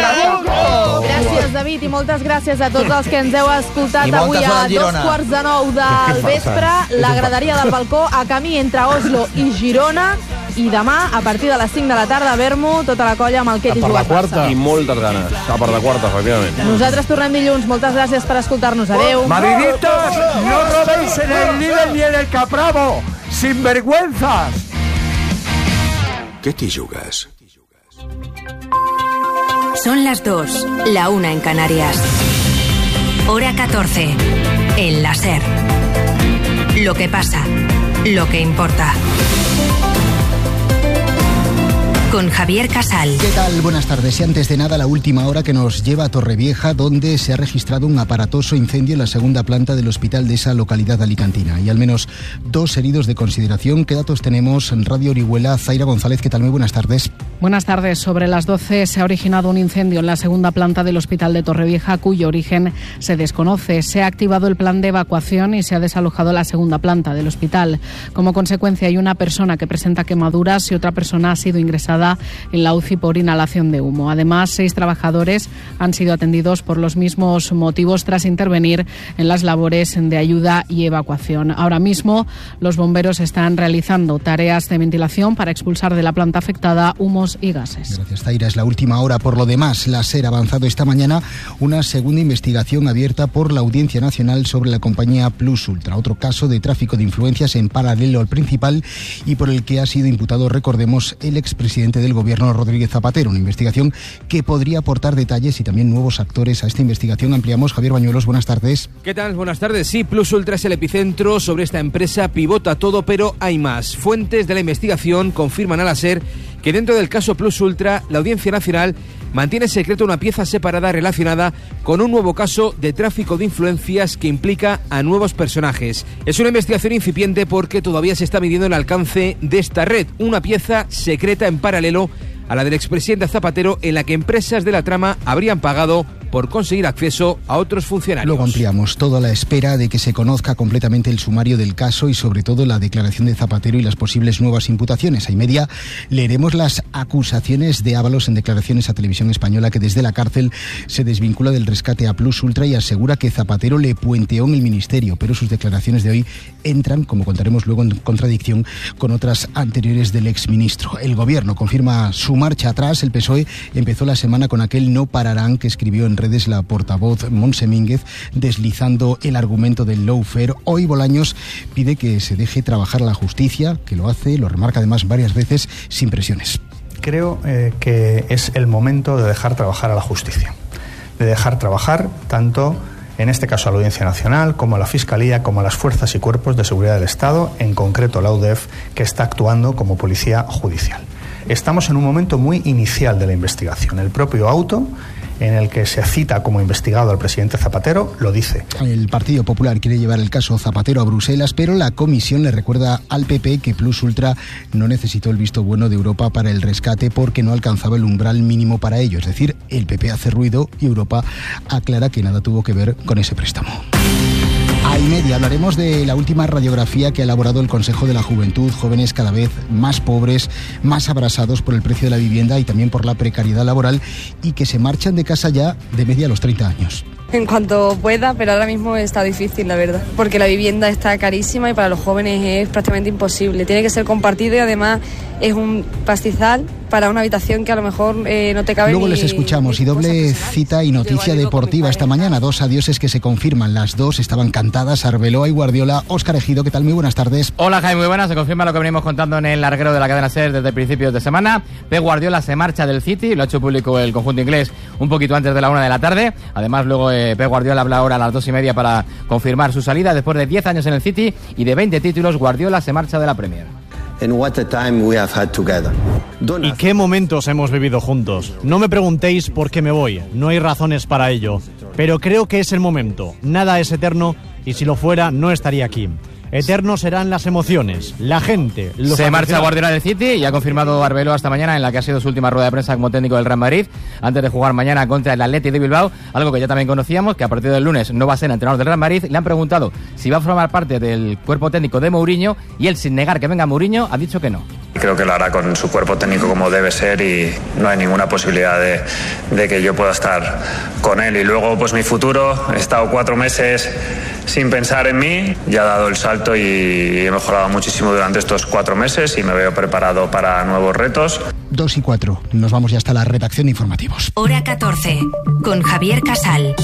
Gràcies, David, i moltes gràcies a tots els que ens heu escoltat I molta avui sort a al dos Girona. quarts de nou del vespre. La graderia del balcó a camí entre Oslo i Girona. I demà, a partir de les cinc de la tarda, a Vermo, tota la colla amb el Ketty Per la Jugat quarta. I moltes ganes. A per la quarta, efectivament. Nosaltres tornem dilluns. Moltes gràcies per escoltar-nos. Adéu. Madridistas, no robéis en el Lidl ni en el Capravo. Sinvergüenzas. ¿Qué te jugas? Son las dos, la una en Canarias. Hora catorce, en la SER. Lo que pasa, lo que importa. Con Javier Casal. ¿Qué tal? Buenas tardes. Y antes de nada, la última hora que nos lleva a Torrevieja, donde se ha registrado un aparatoso incendio en la segunda planta del hospital de esa localidad alicantina. Y al menos dos heridos de consideración. ¿Qué datos tenemos en Radio Orihuela? Zaira González, ¿qué tal? Muy buenas tardes. Buenas tardes. Sobre las doce se ha originado un incendio en la segunda planta del Hospital de Torrevieja, cuyo origen se desconoce. Se ha activado el plan de evacuación y se ha desalojado la segunda planta del hospital. Como consecuencia, hay una persona que presenta quemaduras y otra persona ha sido ingresada en la U C I por inhalación de humo. Además, seis trabajadores han sido atendidos por los mismos motivos tras intervenir en las labores de ayuda y evacuación. Ahora mismo, los bomberos están realizando tareas de ventilación para expulsar de la planta afectada humos y gases. Gracias, Zaira. Es la última hora. Por lo demás, la SER ha avanzado esta mañana una segunda investigación abierta por la Audiencia Nacional sobre la compañía Plus Ultra, otro caso de tráfico de influencias en paralelo al principal y por el que ha sido imputado, recordemos, el expresidente del Gobierno, Rodríguez Zapatero. Una investigación que podría aportar detalles y también nuevos actores a esta investigación. Ampliamos. Javier Bañuelos, buenas tardes. ¿Qué tal? Buenas tardes. Sí, Plus Ultra es el epicentro. Sobre esta empresa pivota todo, pero hay más. Fuentes de la investigación confirman a la SER que dentro del caso Plus Ultra, la Audiencia Nacional mantiene secreto una pieza separada relacionada con un nuevo caso de tráfico de influencias que implica a nuevos personajes. Es una investigación incipiente porque todavía se está midiendo el alcance de esta red, una pieza secreta en paralelo a la del expresidente Zapatero, en la que empresas de la trama habrían pagado por conseguir acceso a otros funcionarios. Luego ampliamos, todo a la espera de que se conozca completamente el sumario del caso y sobre todo la declaración de Zapatero y las posibles nuevas imputaciones. A y media leeremos las acusaciones de Ábalos en declaraciones a Televisión Española, que desde la cárcel se desvincula del rescate a Plus Ultra y asegura que Zapatero le puenteó en el ministerio, pero sus declaraciones de hoy entran, como contaremos luego, en contradicción con otras anteriores del exministro. El Gobierno confirma su marcha atrás. El P S O E empezó la semana con aquel no pararán que escribió en redes la portavoz Montse Mínguez, deslizando el argumento del lawfare. Hoy Bolaños pide que se deje trabajar a la justicia, que lo hace, lo remarca además varias veces, sin presiones. Creo eh, que es el momento de dejar trabajar a la justicia, de dejar trabajar tanto, en este caso, a la Audiencia Nacional, como a la Fiscalía, como a las fuerzas y cuerpos de seguridad del Estado, en concreto la U D E F, que está actuando como policía judicial. Estamos en un momento muy inicial de la investigación. El propio auto en el que se cita como investigado al presidente Zapatero lo dice. El Partido Popular quiere llevar el caso Zapatero a Bruselas, pero la comisión le recuerda al P P que Plus Ultra no necesitó el visto bueno de Europa para el rescate porque no alcanzaba el umbral mínimo para ello. Es decir, el P P hace ruido y Europa aclara que nada tuvo que ver con ese préstamo. A y media hablaremos de la última radiografía que ha elaborado el Consejo de la Juventud. Jóvenes cada vez más pobres, más abrasados por el precio de la vivienda y también por la precariedad laboral, y que se marchan de casa ya de media a los treinta años. En cuanto pueda, pero ahora mismo está difícil, la verdad, porque la vivienda está carísima y para los jóvenes es prácticamente imposible. Tiene que ser compartido y además es un pastizal para una habitación que a lo mejor eh, no te cabe. Luego ni, les escuchamos y doble cita y noticia deportiva esta mañana. Dos adioses que se confirman. Las dos estaban cantadas. Arbeloa y Guardiola. Óscar Ejido, ¿qué tal? Muy buenas tardes. Hola, Jaime, muy buenas. Se confirma lo que venimos contando en el larguero de la cadena SER desde principios de semana. Pep Guardiola se marcha del City, lo ha hecho público el conjunto inglés un poquito antes de la una de la tarde. Además, luego eh, Pep Guardiola habla ahora a las dos y media para confirmar su salida. Después de diez años en el City y de veinte títulos, Guardiola se marcha de la Premier. And what a time we have had together. ¿Y qué momentos hemos vivido juntos? No me preguntéis por qué me voy, no hay razones para ello, pero creo que es el momento. Nada es eterno y si lo fuera no estaría aquí. Eternos serán las emociones, la gente. Los Se marcha Guardiola del City y ha confirmado Arbeloa esta mañana en la que ha sido su última rueda de prensa como técnico del Real Madrid, antes de jugar mañana contra el Athletic de Bilbao, algo que ya también conocíamos, que a partir del lunes no va a ser entrenador del Real Madrid. Le han preguntado si va a formar parte del cuerpo técnico de Mourinho y él, sin negar que venga Mourinho, ha dicho que no. Creo que lo hará con su cuerpo técnico como debe ser y no hay ninguna posibilidad de, de que yo pueda estar con él. Y luego, pues mi futuro, he estado cuatro meses sin pensar en mí, ya he dado el salto y he mejorado muchísimo durante estos cuatro meses y me veo preparado para nuevos retos. Dos y cuatro, nos vamos ya hasta la redacción de informativos. Hora catorce, con Javier Casal.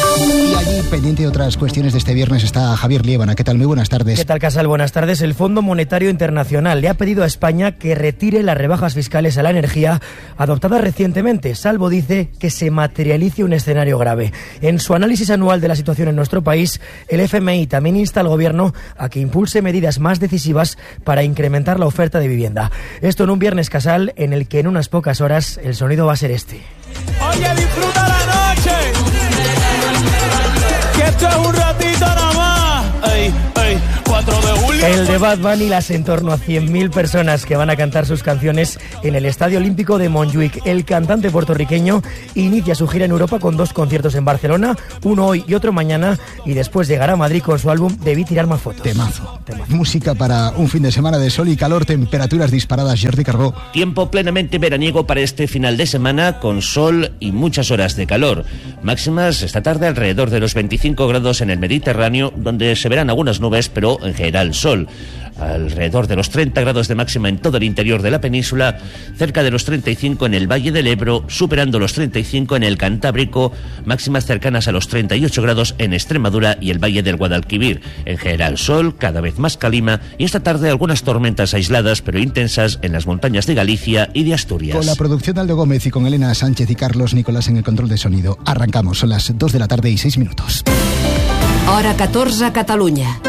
Y allí, pendiente de otras cuestiones de este viernes, está Javier Liébana. ¿Qué tal? Muy buenas tardes. ¿Qué tal, Casal? Buenas tardes. El Fondo Monetario Internacional le ha pedido a España que retire las rebajas fiscales a la energía adoptadas recientemente, salvo, dice, que se materialice un escenario grave. En su análisis anual de la situación en nuestro país, el F M I también insta al Gobierno a que impulse medidas más decisivas para incrementar la oferta de vivienda. Esto en un viernes, Casal, en el que en unas pocas horas el sonido va a ser este. Oye, disfruta la noche, que esto es un ratito nada más. Ey, ey, cuatro de julio. El de Bad Bunny, las en torno a cien mil personas que van a cantar sus canciones en el Estadio Olímpico de Montjuic. El cantante puertorriqueño inicia su gira en Europa con dos conciertos en Barcelona, uno hoy y otro mañana, y después llegará a Madrid con su álbum Debí tirar más fotos. Temazo. Temazo. Música para un fin de semana de sol y calor, temperaturas disparadas. Jordi Carbó. Tiempo plenamente veraniego para este final de semana, con sol y muchas horas de calor. Máximas esta tarde alrededor de los veinticinco grados en el Mediterráneo, donde se verán algunas nubes, pero en general sol. Alrededor de los treinta grados de máxima en todo el interior de la península, cerca de los treinta y cinco en el Valle del Ebro, superando los treinta y cinco en el Cantábrico, máximas cercanas a los treinta y ocho grados en Extremadura y el Valle del Guadalquivir. En general sol, cada vez más calima, y esta tarde algunas tormentas aisladas pero intensas en las montañas de Galicia y de Asturias. Con la producción de Aldo Gómez y con Elena Sánchez y Carlos Nicolás en el control de sonido. Arrancamos, son las dos de la tarde y seis minutos. Hora catorze, Catalunya.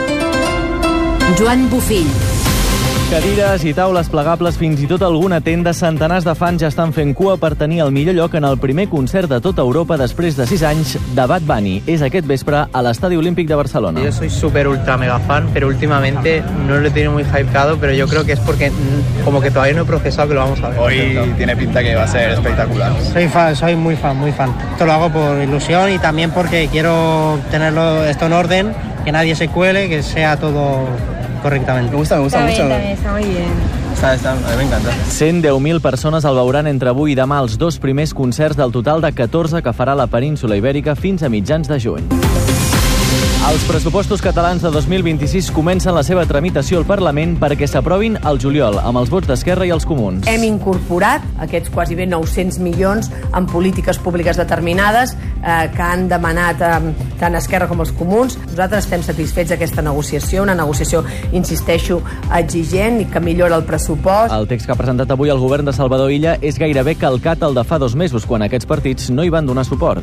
Joan Bufill. Cadires i taules plegables, fins i tot alguna tenda, centenars de fans ja estan fent cua per tenir el millor lloc en el primer concert de tota Europa després de sis anys de Bad Bunny. És aquest vespre a l'Estadi Olímpic de Barcelona. Yo soy súper ultra mega fan, pero últimamente no lo he tenido muy hypeado, pero yo creo que es porque como que todavía no he procesado que lo vamos a ver. Hoy tiene pinta que va a ser espectacular. Soy fan, soy muy fan, muy fan. Esto lo hago por ilusión y también porque quiero tenerlo esto en orden, que nadie se cuele, que sea todo correctamente. Me gusta, me gusta Está mucho. bien, también, está muy bien. Está, está, a mí me encanta. cent deu mil persones el veuran entre avui i demà els dos primers concerts del total de catorze que farà la península Ibèrica fins a mitjans de juny. Els pressupostos catalans de dos mil vint-i-sis comencen la seva tramitació al Parlament perquè s'aprovin al juliol, amb els vots d'Esquerra i els Comuns. Hem incorporat aquests quasi bé nou-cents milions en polítiques públiques determinades eh, que han demanat eh, tant Esquerra com els Comuns. Nosaltres estem satisfets d'aquesta negociació, una negociació, insisteixo, exigent i que millora el pressupost. El text que ha presentat avui el govern de Salvador Illa és gairebé calcat al de fa dos mesos, quan aquests partits no hi van donar suport.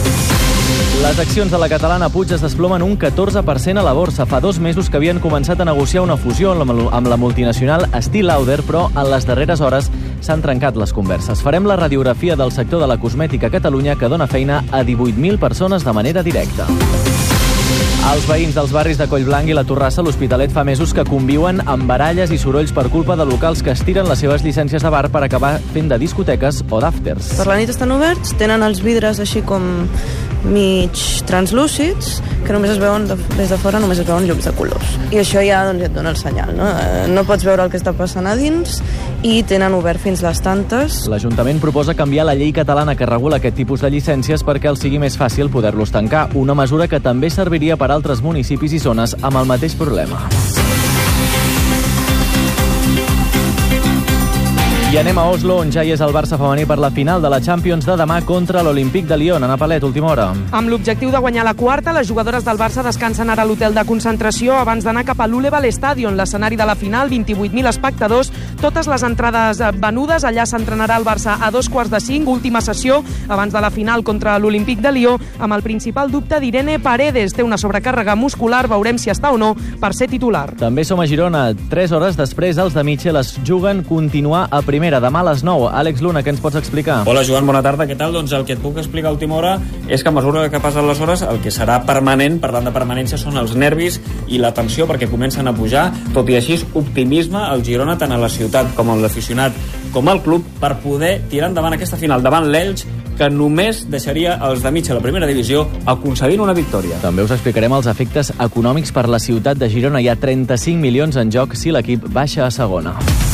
Les accions de la catalana Puig es desplomen un catorze per cent a la borsa. Fa dos mesos que havien començat a negociar una fusió amb la multinacional Estée Lauder, però en les darreres hores s'han trencat les converses. Farem la radiografia del sector de la cosmètica a Catalunya, que dona feina a divuit mil persones de manera directa. Els veïns dels barris de Collblanc i la Torrassa, l'Hospitalet, fa mesos que conviuen amb baralles i sorolls per culpa de locals que estiren les seves llicències de bar per acabar fent de discoteques o d'àfters. Per la nit estan oberts, tenen els vidres així com mig translúcids, que només es veuen de, des de fora, només es veuen llums de colors. I això ja doncs, et dona el senyal, no? No pots veure el que està passant a dins i tenen obert fins les tantes. L'Ajuntament proposa canviar la llei catalana que regula aquest tipus de llicències perquè els sigui més fàcil poder-los tancar, una mesura que també serviria per a altres municipis i zones amb el mateix problema. I anem a Oslo, on ja hi és el Barça femení per la final de la Champions de demà contra l'Olympique de Lyon. Ana Palet, última hora. Amb l'objectiu de guanyar la quarta, les jugadores del Barça descansen ara a l'hotel de concentració abans d'anar cap a l'Uleval Stadion, l'escenari de la final, vint-i-vuit mil espectadors, totes les entrades venudes. Allà s'entrenarà el Barça a dos quarts de cinc, última sessió abans de la final contra l'Olympique de Lió, amb el principal dubte d'Irene Paredes. Té una sobrecàrrega muscular, veurem si està o no per ser titular. També som a Girona. Tres hores després, els de Mitchell es juguen continuar a primera. Demà a les nou. Àlex Luna, què ens pots explicar? Hola, Joan, bona tarda. Què tal? Doncs el que et puc explicar a última hora és que a mesura que passen les hores el que serà permanent, parlant de permanència, són els nervis i la tensió perquè comencen a pujar. Tot i així, optimisme al Girona, tant a la ciutat com a l'aficionat com al club, per poder tirar endavant aquesta final davant l'Elx, que només deixaria els de mitja a la primera divisió aconseguint una victòria. També us explicarem els efectes econòmics per la ciutat de Girona. Hi ha trenta-cinc milions en joc si l'equip baixa a segona.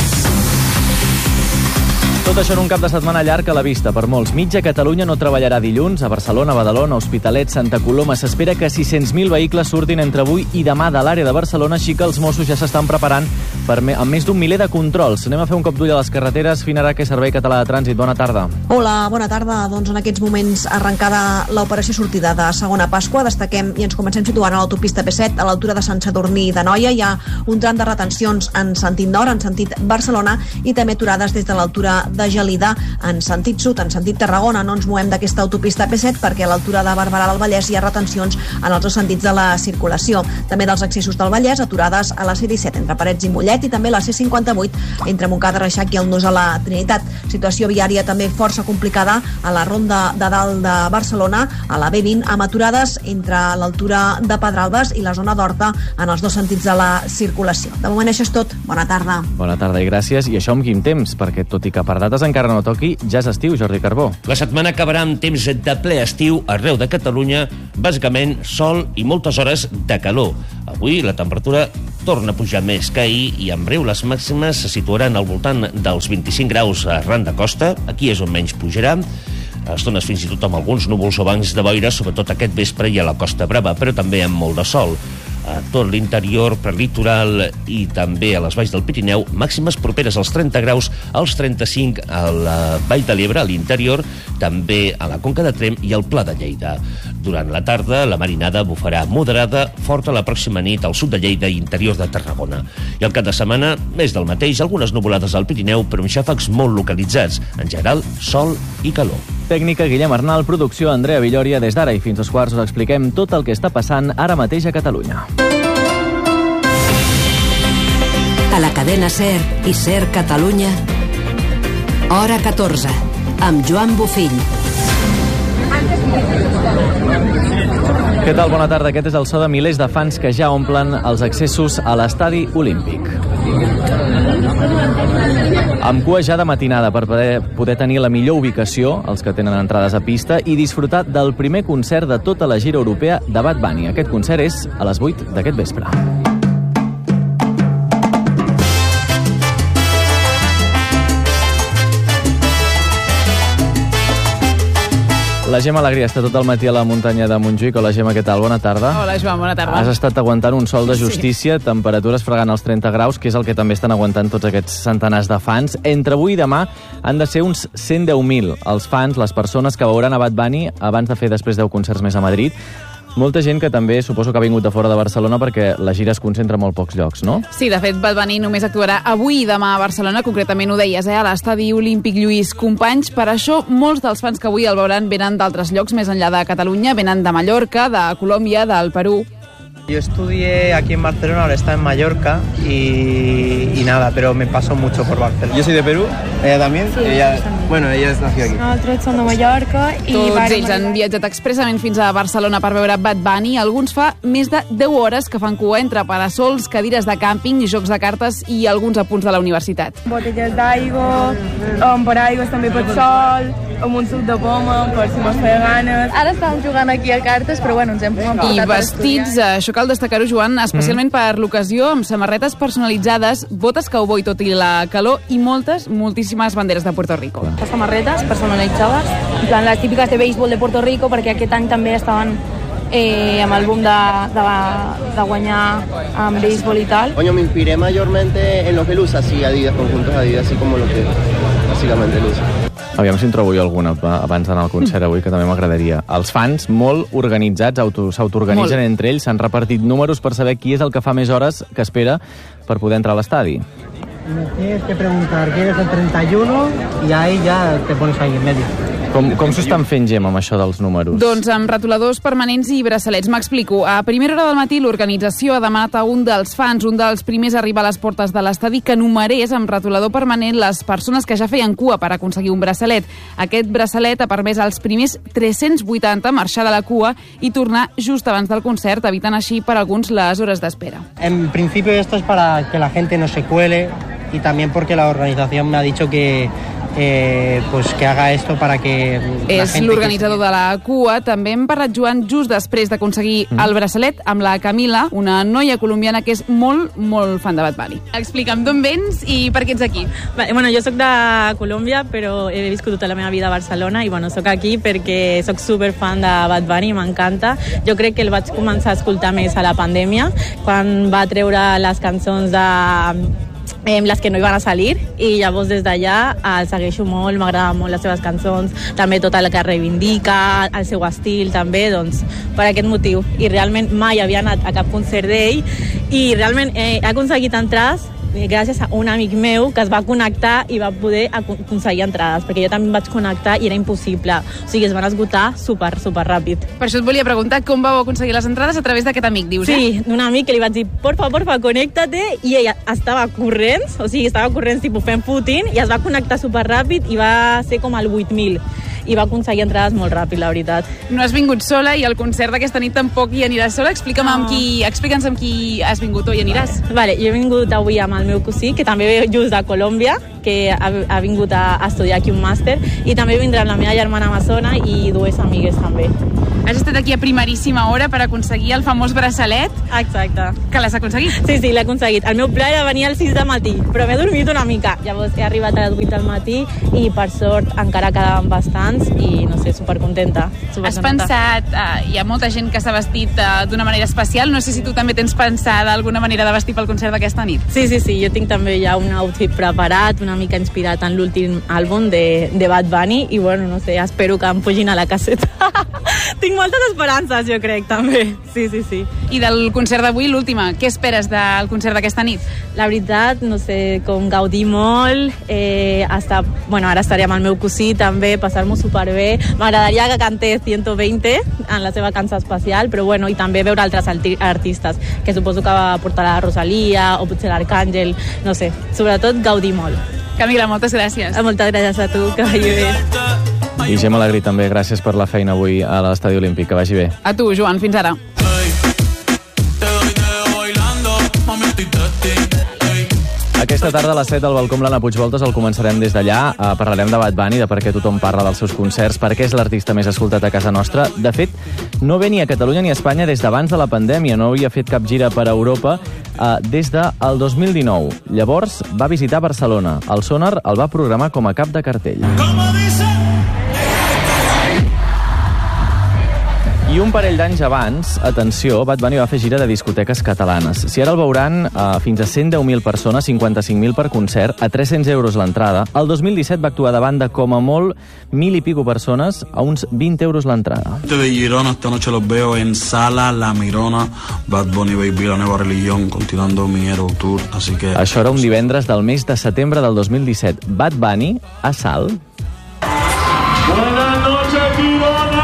Tot això en un cap de setmana llarg a la vista per molts. Mitja Catalunya no treballarà dilluns. A Barcelona, Badalona, Hospitalet, Santa Coloma s'espera que sis-cents mil vehicles surtin entre avui i demà de l'àrea de Barcelona, així que els Mossos ja s'estan preparant per me amb més d'un miler de controls. Anem a fer un cop d'ull a les carreteres. Finarà que Servei Català de Trànsit. Bona tarda. Hola, bona tarda. Doncs en aquests moments arrencada l'operació sortida de Segona Pasqua. Destaquem i ens comencem situant a l'autopista P set a l'altura de Sant Sadurní de Noia. Hi ha un tram de retencions en sentit nord, en sentit Barcelona, i també aturades des de l'altura de de Gelida en sentit sud, en sentit Tarragona. No ens movem d'aquesta autopista P set perquè a l'altura de Barberà del Vallès hi ha retencions en els dos sentits de la circulació. També dels accessos del Vallès, aturades a la C disset entre Parets i Mollet, i també la C cinquanta-vuit entre Montcada, Reixac i el Nus a la Trinitat. Situació viària també força complicada a la ronda de dalt de Barcelona, a la B vint, amb aturades entre l'altura de Pedralbes i la zona d'Horta en els dos sentits de la circulació. De moment això és tot. Bona tarda. Bona tarda i gràcies. I això amb quin temps? Perquè tot i que per dates encara no toqui, ja és estiu, Jordi Carbó. La setmana acabarà amb temps de ple estiu arreu de Catalunya, bàsicament sol i moltes hores de calor. Avui la temperatura torna a pujar més que ahir i en breu les màximes se situaran al voltant dels vint-i-cinc graus arran de costa. Aquí és on menys pujarà. A estones fins i tot amb alguns núvols o bancs de boira, sobretot aquest vespre i a la Costa Brava, però també amb molt de sol. A tot l'interior, prelitoral i també a les valls del Pirineu, màximes properes als trenta graus, als trenta-cinc a la Vall de l'Ebre, a l'interior, també a la Conca de Tremp i al Pla de Lleida. Durant la tarda, la marinada bufarà moderada, forta la pròxima nit al sud de Lleida i interior de Tarragona. I al cap de setmana, més del mateix, algunes nuvolades al Pirineu, però amb xàfecs molt localitzats. En general, sol i calor. Tècnica Guillem Arnal, producció Andrea Villòria. Des d'ara i fins als quarts us expliquem tot el que està passant ara mateix a Catalunya. A la cadena SER i SER Catalunya, hora catorze, amb Joan Bofill. Què tal? Bona tarda. Aquest és el so de milers de fans que ja omplen els accessos a l'estadi olímpic. Amb cua ja de matinada per poder, poder tenir la millor ubicació, els que tenen entrades a pista, i disfrutar del primer concert de tota la gira europea de Bad Bunny. Aquest concert és a les vuit d'aquest vespre. La Gemma Alegria està tot el matí a la muntanya de Montjuïc. Hola, Gemma, què tal? Bona tarda. Hola, Joan, bona tarda. Has estat aguantant un sol de justícia, sí. Temperatures fregant els trenta graus, que és el que també estan aguantant tots aquests centenars de fans. Entre avui i demà han de ser uns cent deu mil els fans, les persones que veuran a Bad Bunny abans de fer després deu concerts més a Madrid. Molta gent que també suposo que ha vingut de fora de Barcelona perquè la gira es concentra en molt pocs llocs, no? Sí, de fet, Bad Bunny només actuarà avui i demà a Barcelona, concretament ho deies, eh, a l'estadi olímpic Lluís Companys. Per això, molts dels fans que avui el veuran venen d'altres llocs més enllà de Catalunya, venen de Mallorca, de Colòmbia, del Perú. Yo estudié aquí en Barcelona, ahora está en Mallorca y, y nada, pero me paso mucho por Barcelona. Yo soy de Perú, ella también. Sí, ella, también. Bueno, ella es nacida aquí. Nosaltres som de Mallorca i... Tots ells han viatjat expressament fins a Barcelona per veure Bad Bunny. Alguns fa més de deu hores que fan cua entre parasols, cadires de càmping, jocs de cartes i alguns apunts de la universitat. Botelles d'aigua, um, per aigües també per sol, amb un suc de poma, per si mos feia ganes. Ara estàvem jugant aquí a cartes, però bueno, ens hem portat I vestits, això cal destacar-ho, Joan, especialment mm. per l'ocasió, amb samarretes personalitzades, botes cowboy tot i la calor i moltes, moltíssimes banderes de Puerto Rico. Les samarretes personalitzades, en plan les típiques de béisbol de Puerto Rico, perquè aquest any també estaven eh, amb el boom de, de, de guanyar amb béisbol y tal. Coño, me inspiré mayormente en lo que él usa, así Adidas, conjuntos Adidas, así como lo que básicamente él usa. Aviam si en trobo jo alguna abans d'anar al concert avui, que també m'agradaria. Els fans, molt organitzats, s'autoorganitzen entre ells, s'han repartit números per saber qui és el que fa més hores que espera per poder entrar a l'estadi. Me tienes que preguntar quién es el treinta y uno y ahí ya te pones ahí en medio. Com, com s'estan fent, Gemma, amb això dels números? Doncs amb retoladors permanents i braçalets. M'explico. A primera hora del matí, l'organització ha demanat a un dels fans, un dels primers a arribar a les portes de l'estadi, que numerés amb retolador permanent les persones que ja feien cua per aconseguir un braçalet. Aquest braçalet ha permès als primers tres-cents vuitanta marxar de la cua i tornar just abans del concert, evitant així per alguns les hores d'espera. En principio esto es para que la gente no se cuele y también porque la organización me ha dicho que Eh, pues que haga esto para que la és l'organitzador que... de la cua. També hem parlat, Joan, just després d'aconseguir mm. el braçalet amb la Camila, una noia colombiana que és molt, molt fan de Bad Bunny. Explica'm d'on vens i per què ets aquí. Vale, bueno, jo sóc de Colòmbia, però he viscut tota la meva vida a Barcelona i bueno, sóc aquí perquè sóc super fan de Bad Bunny, m'encanta. Jo crec que el vaig començar a escoltar més a la pandèmia, quan va treure les cançons de... Eh, les que no hi van a salir, i llavors des d'allà el segueixo molt, m'agraden molt les seves cançons, també tot el que reivindica, el seu estil també, doncs per aquest motiu. I realment mai havia anat a cap concert d'ell i realment eh, he aconseguit entrades gràcies a un amic meu que es va connectar i va poder aconseguir entrades, perquè jo també em vaig connectar i era impossible. O sigui, es van esgotar super, super ràpid. Per això et volia preguntar com vau aconseguir les entrades a través d'aquest amic, dius, eh? Sí, d'un amic que li vaig dir, porfa, porfa, connecta-te, i ella estava corrents, o sigui, estava corrents tipus fent footing, i es va connectar super ràpid i va ser com al vuit mil. I va aconseguir entrades molt ràpid, la veritat. No has vingut sola i al concert d'aquesta nit tampoc hi aniràs sola. Explica'm no. amb qui, explica'ns amb qui has vingut o hi aniràs. Vale, jo he vingut avui amb el meu cosí, que també ve just de Colòmbia, que ha, ha vingut a, a estudiar aquí un màster, i també vindrà amb la meva germana amazona i dues amigues també. Has estat aquí a primeríssima hora per aconseguir el famós braçalet. Exacte. Que l'has aconseguit? Sí, sí, l'he aconseguit. El meu pla era venir al sis de matí, però m'he dormit una mica. Llavors he arribat a les vuit del matí i per sort encara quedaven bastants i no sé, supercontenta. Super Has pensat, uh, hi ha molta gent que s'ha vestit uh, d'una manera especial, no sé si tu també tens pensada alguna manera de vestir pel concert d'aquesta nit. Sí, sí, sí, jo tinc també ja un outfit preparat, una mica inspirat en l'últim àlbum de, de Bad Bunny i bueno, no sé, espero que em pugin a la caseta. Tinc moltes esperances, jo crec, també. Sí, sí, sí. I del concert d'avui, l'última, què esperes del concert d'aquesta nit? La veritat, no sé, com gaudir molt, eh, estar, bueno, ara estaré amb el meu cosí també, passar-m'ho superbé. M'agradaria que cantés ciento veinte en la seva cançó especial, però bueno, i també veure altres artistes, que suposo que portarà Rosalía o potser l'Arcàngel, no sé, sobretot gaudir molt. Camila, moltes gràcies. Moltes gràcies a tu, que vagi bé. I Gemma Alegrí també, gràcies per la feina avui a l'Estadi Olímpic, que vagi bé. A tu, Joan, fins ara. Aquesta tarda a les set al balcó amb l'Anna Puigvoltes el començarem des d'allà. Uh, parlarem de Bad Bunny, de per què tothom parla dels seus concerts, per què és l'artista més escoltat a casa nostra. De fet, no ve ni a Catalunya ni a Espanya des d'abans de la pandèmia. No havia fet cap gira per a Europa uh, des del dos mil dinou. Llavors va visitar Barcelona. El Sonar el va programar com a cap de cartell. I un parell d'anys abans, atenció, Bad Bunny va fer gira de discoteques catalanes. Si ara el veuran eh, fins a cent deu mil persones, cinquanta-cinc mil per concert, a tres-cents euros l'entrada. El dos mil disset va actuar davant de, com a molt, mil i pico persones, a uns vint euros l'entrada. De Girona, esta noche los veo en Sala La Mirona, Bad Bunny Baby, la nueva religión, continuando mi Hero Tour, así que... Això era un divendres del mes de setembre del dos mil disset. Bad Bunny, a Salt. Buenas noches, Girona!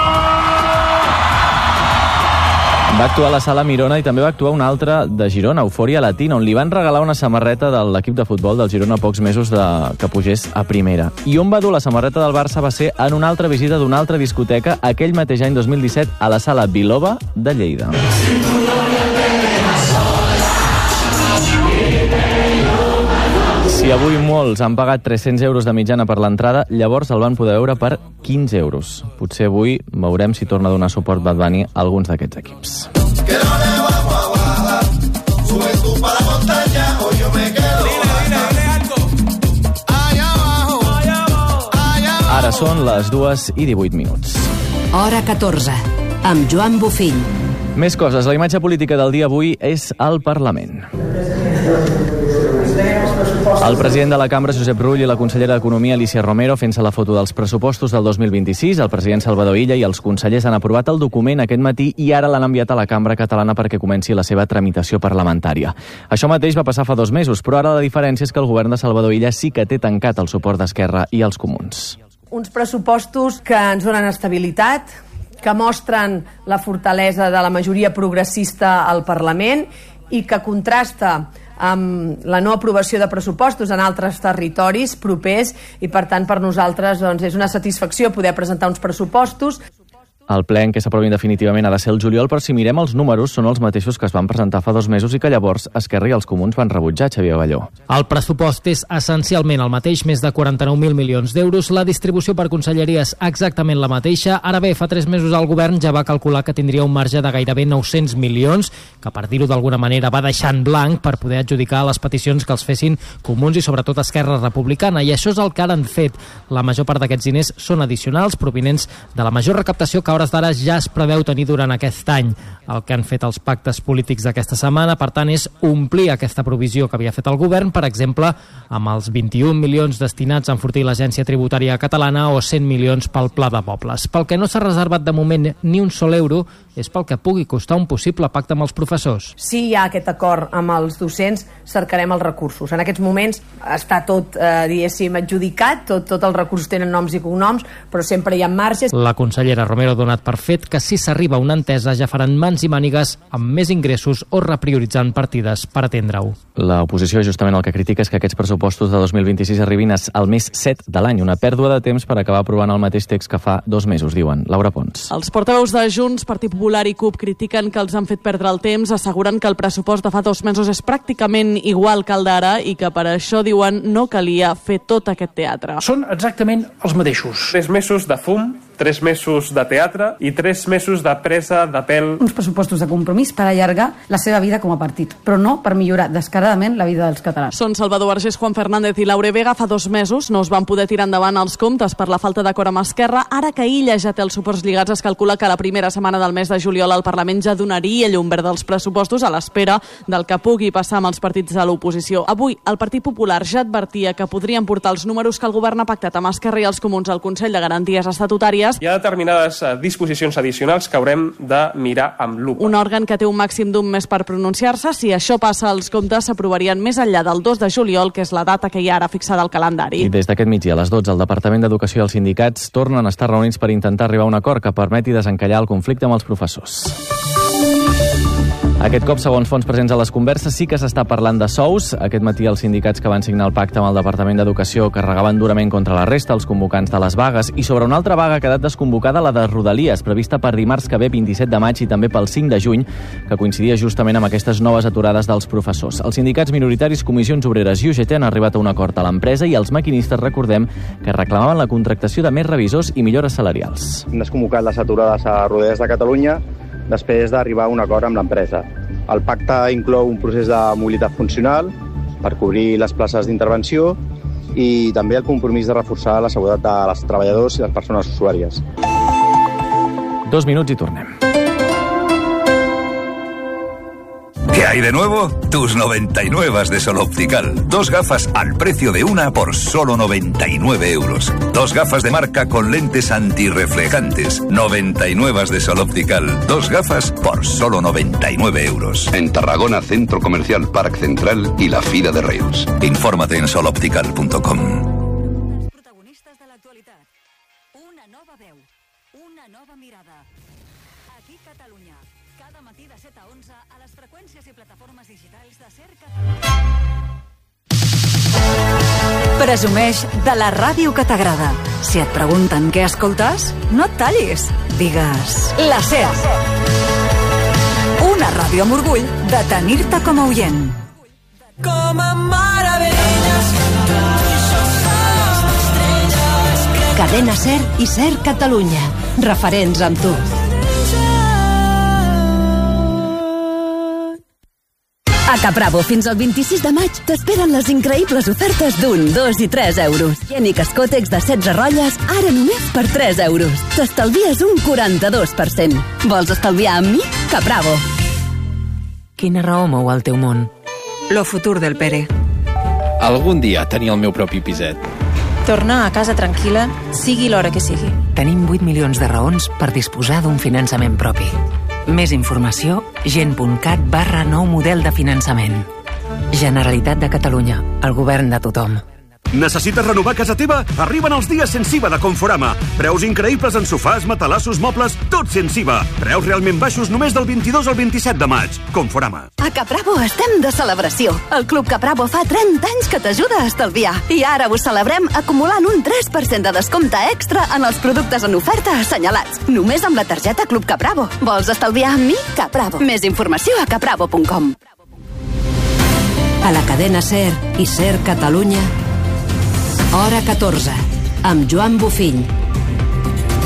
Va actuar a la Sala Mirona i també va actuar una altra de Girona, Eufòria Latina, on li van regalar una samarreta de l'equip de futbol del Girona pocs mesos de que pugés a primera. I on va dur la samarreta del Barça va ser en una altra visita d'una altra discoteca aquell mateix any dos mil disset a la Sala Biloba de Lleida. Si avui molts han pagat tres-cents euros de mitjana per l'entrada, llavors el van poder veure per quinze euros. Potser avui veurem si torna a donar suport Bad Bunny a alguns d'aquests equips. Ara són les dues i divuit minuts. Hora catorze, amb Joan Bofill. Més coses. La imatge política del dia avui és al Parlament. El president de la Cambra, Josep Rull, i la consellera d'Economia, Alicia Romero, fent-se la foto dels pressupostos del dos mil vint-i-sis. El president Salvador Illa i els consellers han aprovat el document aquest matí i ara l'han enviat a la Cambra Catalana perquè comenci la seva tramitació parlamentària. Això mateix va passar fa dos mesos, però ara la diferència és que el govern de Salvador Illa sí que té tancat el suport d'Esquerra i els comuns. Uns pressupostos que ens donen estabilitat, que mostren la fortalesa de la majoria progressista al Parlament i que contrasta amb la no aprovació de pressupostos en altres territoris propers i, per tant, per nosaltres doncs, és una satisfacció poder presentar uns pressupostos. El ple en què s'aprovin definitivament ha de ser el juliol, però si mirem els números són els mateixos que es van presentar fa dos mesos i que llavors Esquerra i els comuns van rebutjar, Xavier Balló. El pressupost és essencialment el mateix, més de quaranta-nou mil milions d'euros. La distribució per conselleries exactament la mateixa. Ara bé, fa tres mesos el govern ja va calcular que tindria un marge de gairebé nou-cents milions, que per dir-ho d'alguna manera va deixar en blanc per poder adjudicar les peticions que els fessin comuns i sobretot Esquerra Republicana. I això és el que ara han fet. La major part d'aquests diners són addicionals, provinents de la major recaptació que a hores d'ara ja es preveu tenir durant aquest any. El que han fet els pactes polítics d'aquesta setmana, per tant, és omplir aquesta provisió que havia fet el govern, per exemple, amb els vint-i-un milions destinats a enfortir l'Agència Tributària Catalana o cent milions pel Pla de Pobles. Pel que no s'ha reservat de moment ni un sol euro és pel que pugui costar un possible pacte amb els professors. Si hi ha aquest acord amb els docents, cercarem els recursos. En aquests moments està tot, eh, diguéssim, adjudicat, tot, tot els recursos tenen noms i cognoms, però sempre hi ha marges. La consellera Romero ha donat per fet que si s'arriba a una entesa ja faran mans i mànigues amb més ingressos o reprioritzant partides per atendre-ho. L'oposició justament el que critica és que aquests pressupostos de dos mil vint-i-sis arribin al mes set de l'any, una pèrdua de temps per acabar aprovant el mateix text que fa dos mesos, diuen. Laura Pons. Els portaveus de Junts, Partit Popular i C U P critiquen que els han fet perdre el temps, asseguren que el pressupost de fa dos mesos és pràcticament igual que el d'ara i que per això, diuen, no calia fer tot aquest teatre. Són exactament els mateixos. Tres mesos de fum, tres mesos de teatre i tres mesos de presa de pèl. Uns pressupostos de compromís per allargar la seva vida com a partit, però no per millorar descaradament la vida dels catalans. Són Salvador Argés, Juan Fernández i Laure Vega. Fa dos mesos no es van poder tirar endavant els comptes per la falta d'acord amb Esquerra. Ara que Illa ja té els suports lligats, es calcula que la primera setmana del mes de juliol el Parlament ja donaria llum verd dels pressupostos a l'espera del que pugui passar amb els partits de l'oposició. Avui el Partit Popular ja advertia que podrien portar els números que el govern ha pactat amb Esquerra i els Comuns al Consell de Garanties Estatutàries. Hi ha determinades disposicions addicionals que haurem de mirar amb lupa. Un òrgan que té un màxim d'un mes per pronunciar-se. Si això passa, els comptes s'aprovarien més enllà del dos de juliol, que és la data que hi ha ara fixada al calendari. I des d'aquest migdia a les dotze, el Departament d'Educació i els sindicats tornen a estar reunits per intentar arribar a un acord que permeti desencallar el conflicte amb els professors. Aquest cop, segons fonts presents a les converses, sí que s'està parlant de sous. Aquest matí els sindicats que van signar el pacte amb el Departament d'Educació carregaven durament contra la resta, els convocants de les vagues, i sobre una altra vaga ha quedat desconvocada la de Rodalies, prevista per dimarts que ve vint-i-set de maig i també pel cinc de juny, que coincidia justament amb aquestes noves aturades dels professors. Els sindicats minoritaris, Comissions Obreres i U G T han arribat a un acord a l'empresa i els maquinistes, recordem, que reclamaven la contractació de més revisors i millores salarials. Hem desconvocat les aturades a Rodalies de Catalunya després d'arribar a un acord amb l'empresa. El pacte inclou un procés de mobilitat funcional per cobrir les places d'intervenció i també el compromís de reforçar la seguretat dels treballadors i les persones usuàries. Dos minuts i tornem. ¿Qué hay de nuevo? Tus noventa y nueve de Sol Optical. Dos gafas al precio de una por solo noventa y nueve euros. Dos gafas de marca con lentes antirreflejantes. noventa y nueve de Sol Optical. Dos gafas por solo noventa y nueve euros. En Tarragona, Centro Comercial Parc Central y la Fira de Reus. Infórmate en sol optical punto com. Protagonistes de l'actualitat. Una nova veu. Una nova mirada. Aquí Catalunya. Cada matí de set a onze a les freqüències i plataformes digitals de SER Catalunya. Presumeix de la ràdio que t'agrada. Si et pregunten què escoltes, no et tallis. Digues la SER. Una ràdio amb orgull de tenir-te com a oient. Com a meravelles, Cadena SER i SER Catalunya. Referents amb tu. A Capravo, fins al vint-i-sis de maig, t'esperen les increïbles ofertes d'un, dos i tres euros. Higiènic Escòtex de setze rotlles, ara només per tres euros. T'estalvies un quaranta-dos per cent. Vols estalviar amb mi? Capravo. Quina raó mou el teu món? Lo futur del Pere. Algun dia tenir el meu propi piset. Tornar a casa tranquil·la, sigui l'hora que sigui. Tenim vuit milions de raons per disposar d'un finançament propi. Més informació, gent.cat barra nou model de finançament. Generalitat de Catalunya, el govern de tothom. Necessites renovar casa teva? Arriben els dies sense I V A de Conforama. Preus increïbles en sofàs, matalassos, mobles, tot sense I V A. Preus realment baixos només del vint-i-dos al vint-i-set de maig. Conforama. A Capravo estem de celebració. El Club Capravo fa trenta anys que t'ajuda a estalviar. I ara ho celebrem acumulant un tres per cent de descompte extra en els productes en oferta assenyalats. Només amb la targeta Club Capravo. Vols estalviar amb mi? Capravo. Més informació a capravo punt com. A la cadena SER i SER Catalunya, Hora catorze, amb Joan Bufill.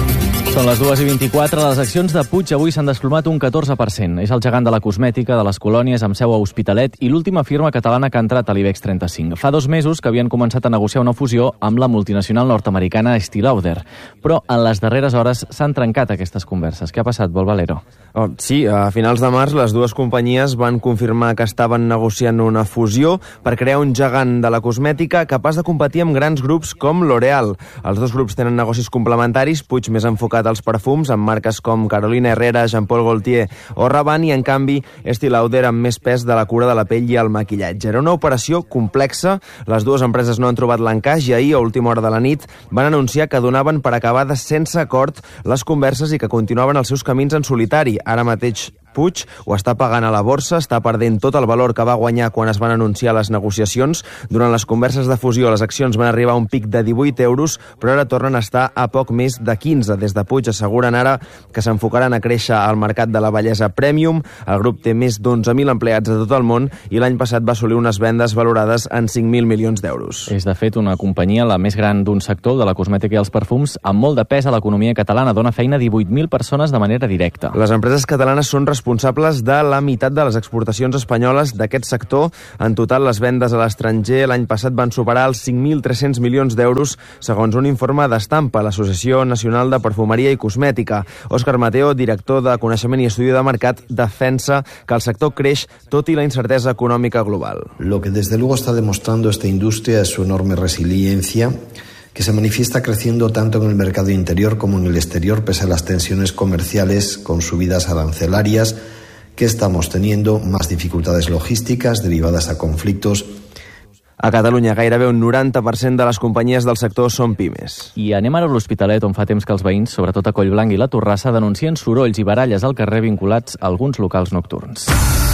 Són les dues i vint-i-quatre. Les accions de Puig avui s'han desplomat un catorze per cent. És el gegant de la cosmètica, de les colònies, amb seu a Hospitalet i l'última firma catalana que ha entrat a l'IBEX trenta-cinc. Fa dos mesos que havien començat a negociar una fusió amb la multinacional nord-americana Estée Lauder. Però en les darreres hores s'han trencat aquestes converses. Què ha passat, Vol Valero? Oh, sí, a finals de març les dues companyies van confirmar que estaven negociant una fusió per crear un gegant de la cosmètica capaç de competir amb grans grups com L'Oréal. Els dos grups tenen negocis complementaris, Puig més enfocat als perfums, amb marques com Carolina Herrera, Jean-Paul Gaultier o Rabanne, i en canvi Estée Lauder amb més pes de la cura de la pell i el maquillatge. Era una operació complexa, les dues empreses no han trobat l'encaix i ahir, a última hora de la nit, van anunciar que donaven per acabades sense acord les converses i que continuaven els seus camins en solitari. Ara mateix Puig ho està pagant a la borsa, està perdent tot el valor que va guanyar quan es van anunciar les negociacions. Durant les converses de fusió les accions van arribar a un pic de divuit euros, però ara tornen a estar a poc més de quinze. Des de Puig asseguren ara que s'enfocaran a créixer al mercat de la bellesa premium. El grup té més d'onze mil empleats a tot el món i l'any passat va assolir unes vendes valorades en cinc mil milions d'euros. És, de fet, una companyia la més gran d'un sector, de la cosmètica i els perfums, amb molt de pes a l'economia catalana. Dona feina a divuit mil persones de manera directa. Les empreses catalanes són responsables de la meitat de les exportacions espanyoles d'aquest sector. En total, les vendes a l'estranger l'any passat van superar els cinc mil tres-cents milions d'euros, segons un informe d'Estampa, l'Associació Nacional de Perfumeria i Cosmètica. Òscar Mateo, director de Coneixement i Estudi de Mercat, defensa que el sector creix tot i la incertesa econòmica global. Lo que desde luego está demostrando esta industria es su enorme resiliencia, que se manifiesta creciendo tanto en el mercado interior como en el exterior, pese a las tensiones comerciales con subidas arancelarias que estamos teniendo, más dificultades logísticas derivadas a conflictos. A Catalunya gairebé un noranta per cent de les companyies del sector són pimes. I anem ara a l'Hospitalet, on fa temps que els veïns, sobretot a Collblanc i la Torrassa, denuncien sorolls i baralles al carrer vinculats a alguns locals nocturns.